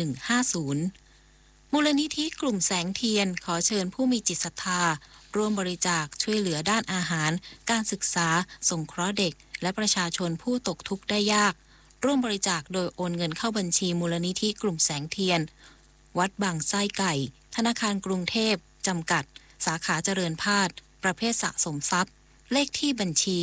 1150มูลนิธิกลุ่มแสงเทียนขอเชิญผู้มีจิตศรัทธาร่วมบริจาคช่วยเหลือด้านอาหารการศึกษาสงเคราะห์เด็กและประชาชนผู้ตกทุกข์ได้ยากร่วมบริจาคโดยโอนเงินเข้าบัญชีมูลนิธิกลุ่มแสงเทียนวัดบางไส้ไก่ธนาคารกรุงเทพจำกัดสาขาเจริญพาดประเภทสะสมทรัพย์เลขที่บัญชี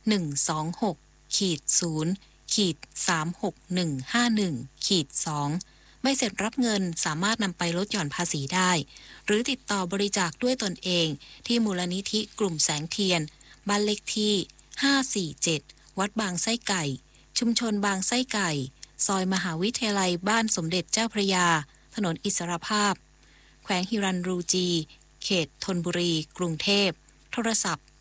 126-0-36151-2 ใบเสร็จรับเงินสามารถนำไปลดหย่อนภาษีได้หรือติดต่อบริจาคด้วยตนเองที่มูลนิธิกลุ่มแสงเทียนบ้านเลขที่547วัดบางไส้ไก่ชุมชนบางไส้ไก่ซอยมหาวิทยาลัยบ้านสมเด็จเจ้าพระยาถนนอิสรภาพแขวงฮิรัญรูจีเขตธนบุรีกรุงเทพโทรศัพท์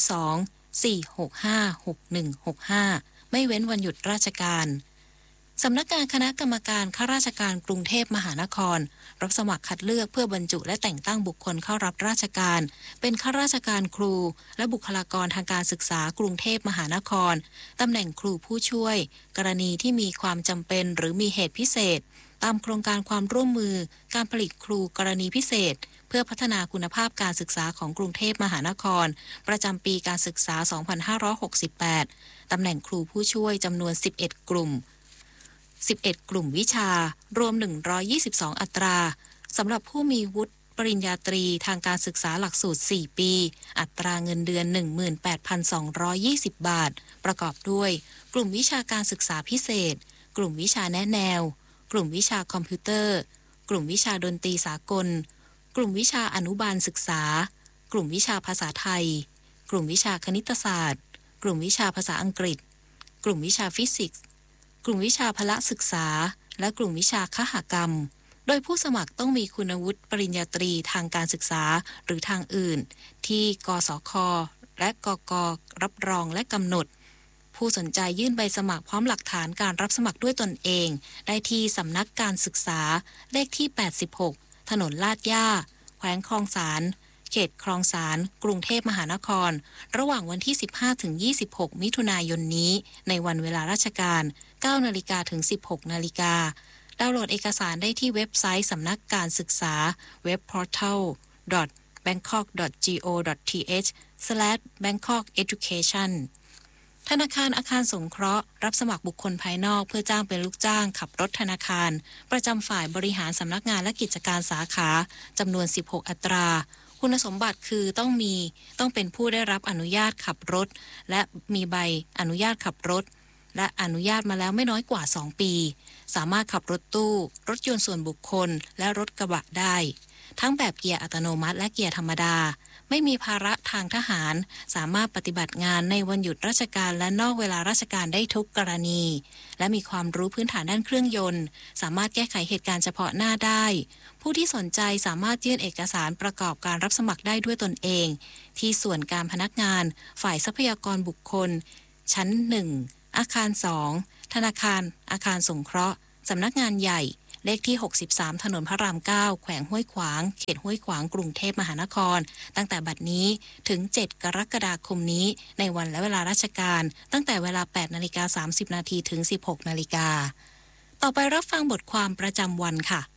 02-465-6165ไม่เว้นวันหยุดราชการสำนักงานคณะกรรมการข้าราชการกรุงเทพมหานครรับสมัครคัดเลือกเพื่อบรรจุและแต่งตั้งบุคคลเข้ารับราชการเป็นข้าราชการครูและบุคลากรทางการศึกษากรุงเทพมหานครตำแหน่งครูผู้ช่วยกรณีที่มีความจำเป็นหรือมีเหตุพิเศษตามโครงการความร่วมมือการผลิตครูกรณีพิเศษเพื่อพัฒนาคุณภาพการศึกษาของกรุงเทพมหานครประจำปีการศึกษา 2568 ตำแหน่งครูผู้ช่วยจำนวน 11 กลุ่มวิชารวม122อัตราสำหรับผู้มีวุฒิปริญญาตรีทางการศึกษาหลักสูตร4ปีอัตราเงินเดือน 18,220 บาทประกอบด้วยกลุ่มวิชาการศึกษาพิเศษกลุ่มวิชาแนะแนวกลุ่มวิชาคอมพิวเตอร์กลุ่มวิชาดนตรีสากลกลุ่มวิชาอนุบาลศึกษากลุ่มวิชาภาษาไทยกลุ่มวิชาคณิตศาสตร์กลุ่มวิชาภาษาอังกฤษกลุ่มวิชาฟิสิกส์กลุ่มวิชาพละศึกษาและกลุ่มวิชาคหกรรมโดยผู้สมัครต้องมีคุณวุฒิปริญญาตรีทางการศึกษาหรือทางอื่นที่กสคและกกรับรองและกำหนดผู้สนใจยื่นใบสมัครพร้อมหลักฐานการรับสมัครด้วยตนเองได้ที่สำนักการศึกษาเลขที่86ถนนลาดย่าแขวงคลองสานเขเขตคลองสารกรุงเทพมหานครระหว่างวันที่ 15-26 มิถุนายนนี้ในวันเวลาราชการ 9 นาฬิกาถึง 16 นาฬิกาดาวน์โหลดเอกสารได้ที่เว็บไซต์สำนักการศึกษา webportal.bangkok.go.th/bangkokeducation ธนาคารอาคารสงเคราะห์รับสมัครบุคคลภายนอกเพื่อจ้างเป็นลูกจ้างขับรถธนาคารประจำฝ่ายบริหารสำนักงานและกิจการสาขาจำนวน 16 อัตราคุณสมบัติคือต้องเป็นผู้ได้รับอนุญาตขับรถและมีใบอนุญาตขับรถและอนุญาตมาแล้วไม่น้อยกว่า 2 ปีสามารถขับรถตู้รถยนต์ส่วนบุคคลและรถกระบะได้ทั้งแบบเกียร์อัตโนมัติและเกียร์ธรรมดาไม่มีภาระทางทหารสามารถปฏิบัติงานในวันหยุดราชการและนอกเวลาราชการได้ทุกกรณีและมีความรู้พื้นฐานด้านเครื่องยนต์สามารถแก้ไขเหตุการณ์เฉพาะหน้าได้ผู้ที่สนใจสามารถยื่นเอกสารประกอบการรับสมัครได้ด้วยตนเองที่ส่วนการพนักงานฝ่ายทรัพยากรบุคคลชั้น 1 อาคาร 2 ธนาคารอาคารสงเคราะห์สำนักงานใหญ่เลขที่ 63 ถนนพระราม 9 แขวงห้วยขวางเขตห้วยขวางกรุงเทพมหานครตั้งแต่บัดนี้ถึง 7 กรกฎาคมนี้ในวันและเวลาราชการตั้งแต่เวลา 8:30 น.ถึง 16:00 น.ต่อไปรับฟังบทความประจำวันค่ะ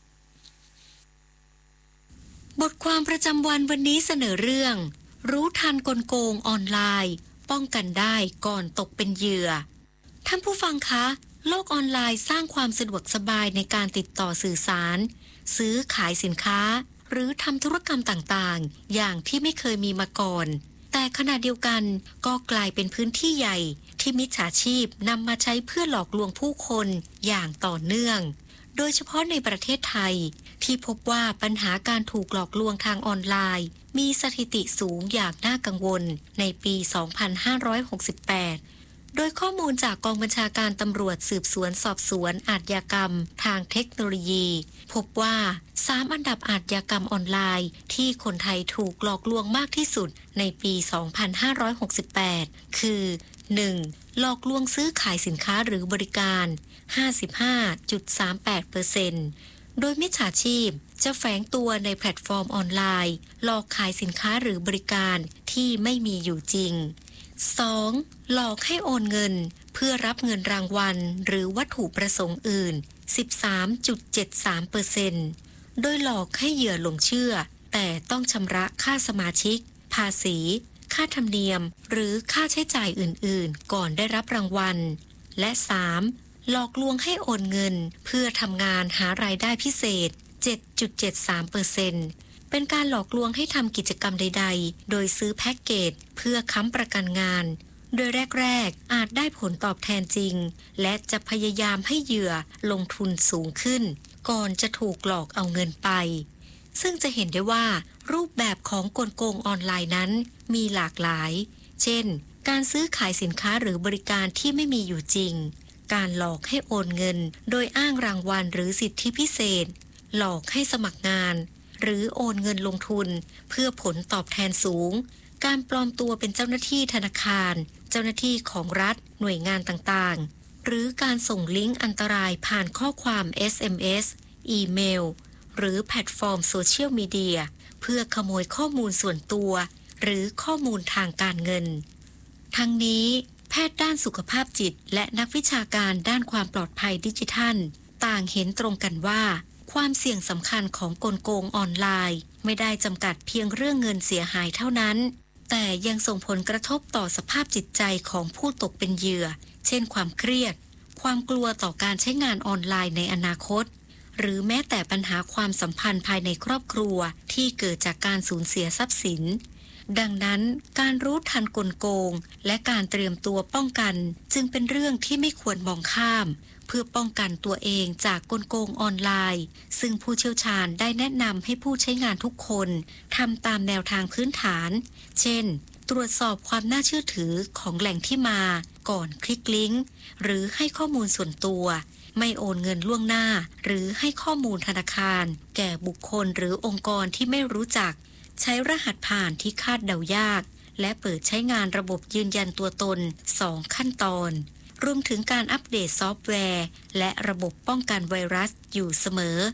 บทความประจำวันวันนี้เสนอเรื่องรู้ทันกลโกงออนไลน์ป้องกันได้ก่อนตกเป็นเหยื่อท่านผู้ฟังคะโลกออนไลน์สร้างความสะดวกสบายในการติดต่อสื่อสารซื้อขายสินค้าหรือทำธุรกรรมต่างๆอย่างที่ไม่เคยมีมาก่อนแต่ขณะเดียวกันก็กลายเป็นพื้นที่ใหญ่ที่มิจฉาชีพนำมาใช้เพื่อหลอกลวงผู้คนอย่างต่อเนื่องโดยเฉพาะในประเทศไทยที่พบว่าปัญหาการถูกหลอกลวงทางออนไลน์มีสถิติสูงอย่างน่ากังวลในปี 2568โดยข้อมูลจากกองบัญชาการตำรวจสืบสวนสอบสวนอาชญากรรมทางเทคโนโลยีพบว่า3อันดับอาชญากรรมออนไลน์ที่คนไทยถูกหลอกลวงมากที่สุดในปี 2568 คือ 1. หลอกลวงซื้อขายสินค้าหรือบริการ 55.38% โดยมิจฉาชีพจะแฝงตัวในแพลตฟอร์มออนไลน์หลอกขายสินค้าหรือบริการที่ไม่มีอยู่จริง 2. หลอกให้โอนเงินเพื่อรับเงินรางวัลหรือวัตถุประสงค์อื่น 13.73% โดยหลอกให้เหยื่อหลงเชื่อแต่ต้องชำระค่าสมาชิกภาษีค่าธรรมเนียมหรือค่าใช้จ่ายอื่นๆก่อนได้รับรางวัลและ 3. หลอกลวงให้โอนเงินเพื่อทำงานหารายได้พิเศษ 7.73%เป็นการหลอกลวงให้ทำกิจกรรมใดๆโดยซื้อแพ็กเกจเพื่อค้ำประกันงานโดยแรกๆอาจได้ผลตอบแทนจริงและจะพยายามให้เหยื่อลงทุนสูงขึ้นก่อนจะถูกหลอกเอาเงินไปซึ่งจะเห็นได้ว่ารูปแบบของกลโกงออนไลน์นั้นมีหลากหลายเช่นการซื้อขายสินค้าหรือบริการที่ไม่มีอยู่จริงการหลอกให้โอนเงินโดยอ้างรางวัลหรือสิทธิพิเศษหลอกให้สมัครงานหรือโอนเงินลงทุนเพื่อผลตอบแทนสูงการปลอมตัวเป็นเจ้าหน้าที่ธนาคารเจ้าหน้าที่ของรัฐหน่วยงานต่างๆหรือการส่งลิงก์อันตรายผ่านข้อความ SMS อีเมลหรือแพลตฟอร์มโซเชียลมีเดียเพื่อขโมยข้อมูลส่วนตัวหรือข้อมูลทางการเงินทั้งนี้แพทย์ด้านสุขภาพจิตและนักวิชาการด้านความปลอดภัยดิจิทัลต่างเห็นตรงกันว่าความเสี่ยงสำคัญของกลโกงออนไลน์ไม่ได้จำกัดเพียงเรื่องเงินเสียหายเท่านั้นแต่ยังส่งผลกระทบต่อสภาพจิตใจของผู้ตกเป็นเหยื่อเช่นความเครียดความกลัวต่อการใช้งานออนไลน์ในอนาคตหรือแม้แต่ปัญหาความสัมพันธ์ภายในครอบครัวที่เกิดจากการสูญเสียทรัพย์สินดังนั้นการรู้ทันกลโกงและการเตรียมตัวป้องกันจึงเป็นเรื่องที่ไม่ควรมองข้ามเพื่อป้องกันตัวเองจากกลโกงออนไลน์ซึ่งผู้เชี่ยวชาญได้แนะนำให้ผู้ใช้งานทุกคนทำตามแนวทางพื้นฐานเช่นตรวจสอบความน่าเชื่อถือของแหล่งที่มาก่อนคลิกลิงก์หรือให้ข้อมูลส่วนตัวไม่โอนเงินล่วงหน้าหรือให้ข้อมูลธนาคารแก่บุคคลหรือองค์กรที่ไม่รู้จักใช้รหัสผ่านที่คาดเดายากและเปิดใช้งานระบบยืนยันตัวตน2ขั้นตอนรวมถึงการอัปเดตซอฟต์แวร์และระบบป้องกันไวรัสอยู่เสมอ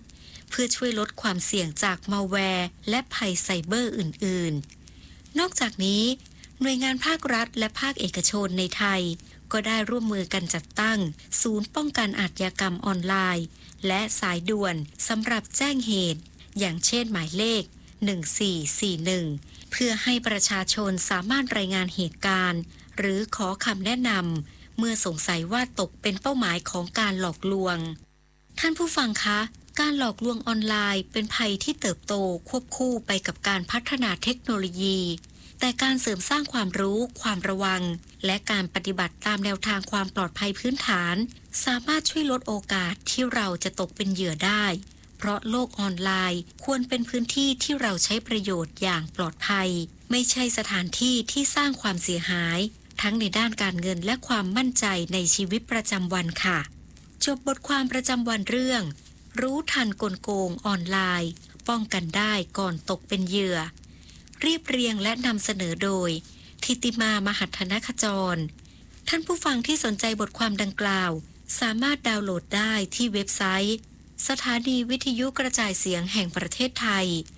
เพื่อช่วยลดความเสี่ยงจากมัลแวร์และภัยไซเบอร์อื่นๆนอกจากนี้หน่วยงานภาครัฐและภาคเอกชนในไทยก็ได้ร่วมมือกันจัดตั้งศูนย์ป้องกันอาชญากรรมออนไลน์และสายด่วนสำหรับแจ้งเหตุอย่างเช่นหมายเลข1441เพื่อให้ประชาชนสามารถรายงานเหตุการณ์หรือขอคำแนะนำเมื่อสงสัยว่าตกเป็นเป้าหมายของการหลอกลวงท่านผู้ฟังคะการหลอกลวงออนไลน์เป็นภัยที่เติบโตควบคู่ไปกับการพัฒนาเทคโนโลยีแต่การเสริมสร้างความรู้ความระวังและการปฏิบัติตามแนวทางความปลอดภัยพื้นฐานสามารถช่วยลดโอกาสที่เราจะตกเป็นเหยื่อได้เพราะโลกออนไลน์ควรเป็นพื้นที่ที่เราใช้ประโยชน์อย่างปลอดภัยไม่ใช่สถานที่ที่สร้างความเสียหายทั้งในด้านการเงินและความมั่นใจในชีวิตประจำวันค่ะจบบทความประจำวันเรื่องรู้ทันกลโกงออนไลน์ป้องกันได้ก่อนตกเป็นเหยื่อเรียบเรียงและนำเสนอโดยธิติมามหัทนขจรท่านผู้ฟังที่สนใจบทความดังกล่าวสามารถดาวน์โหลดได้ที่เว็บไซต์สถานีวิทยุกระจายเสียงแห่งประเทศไทย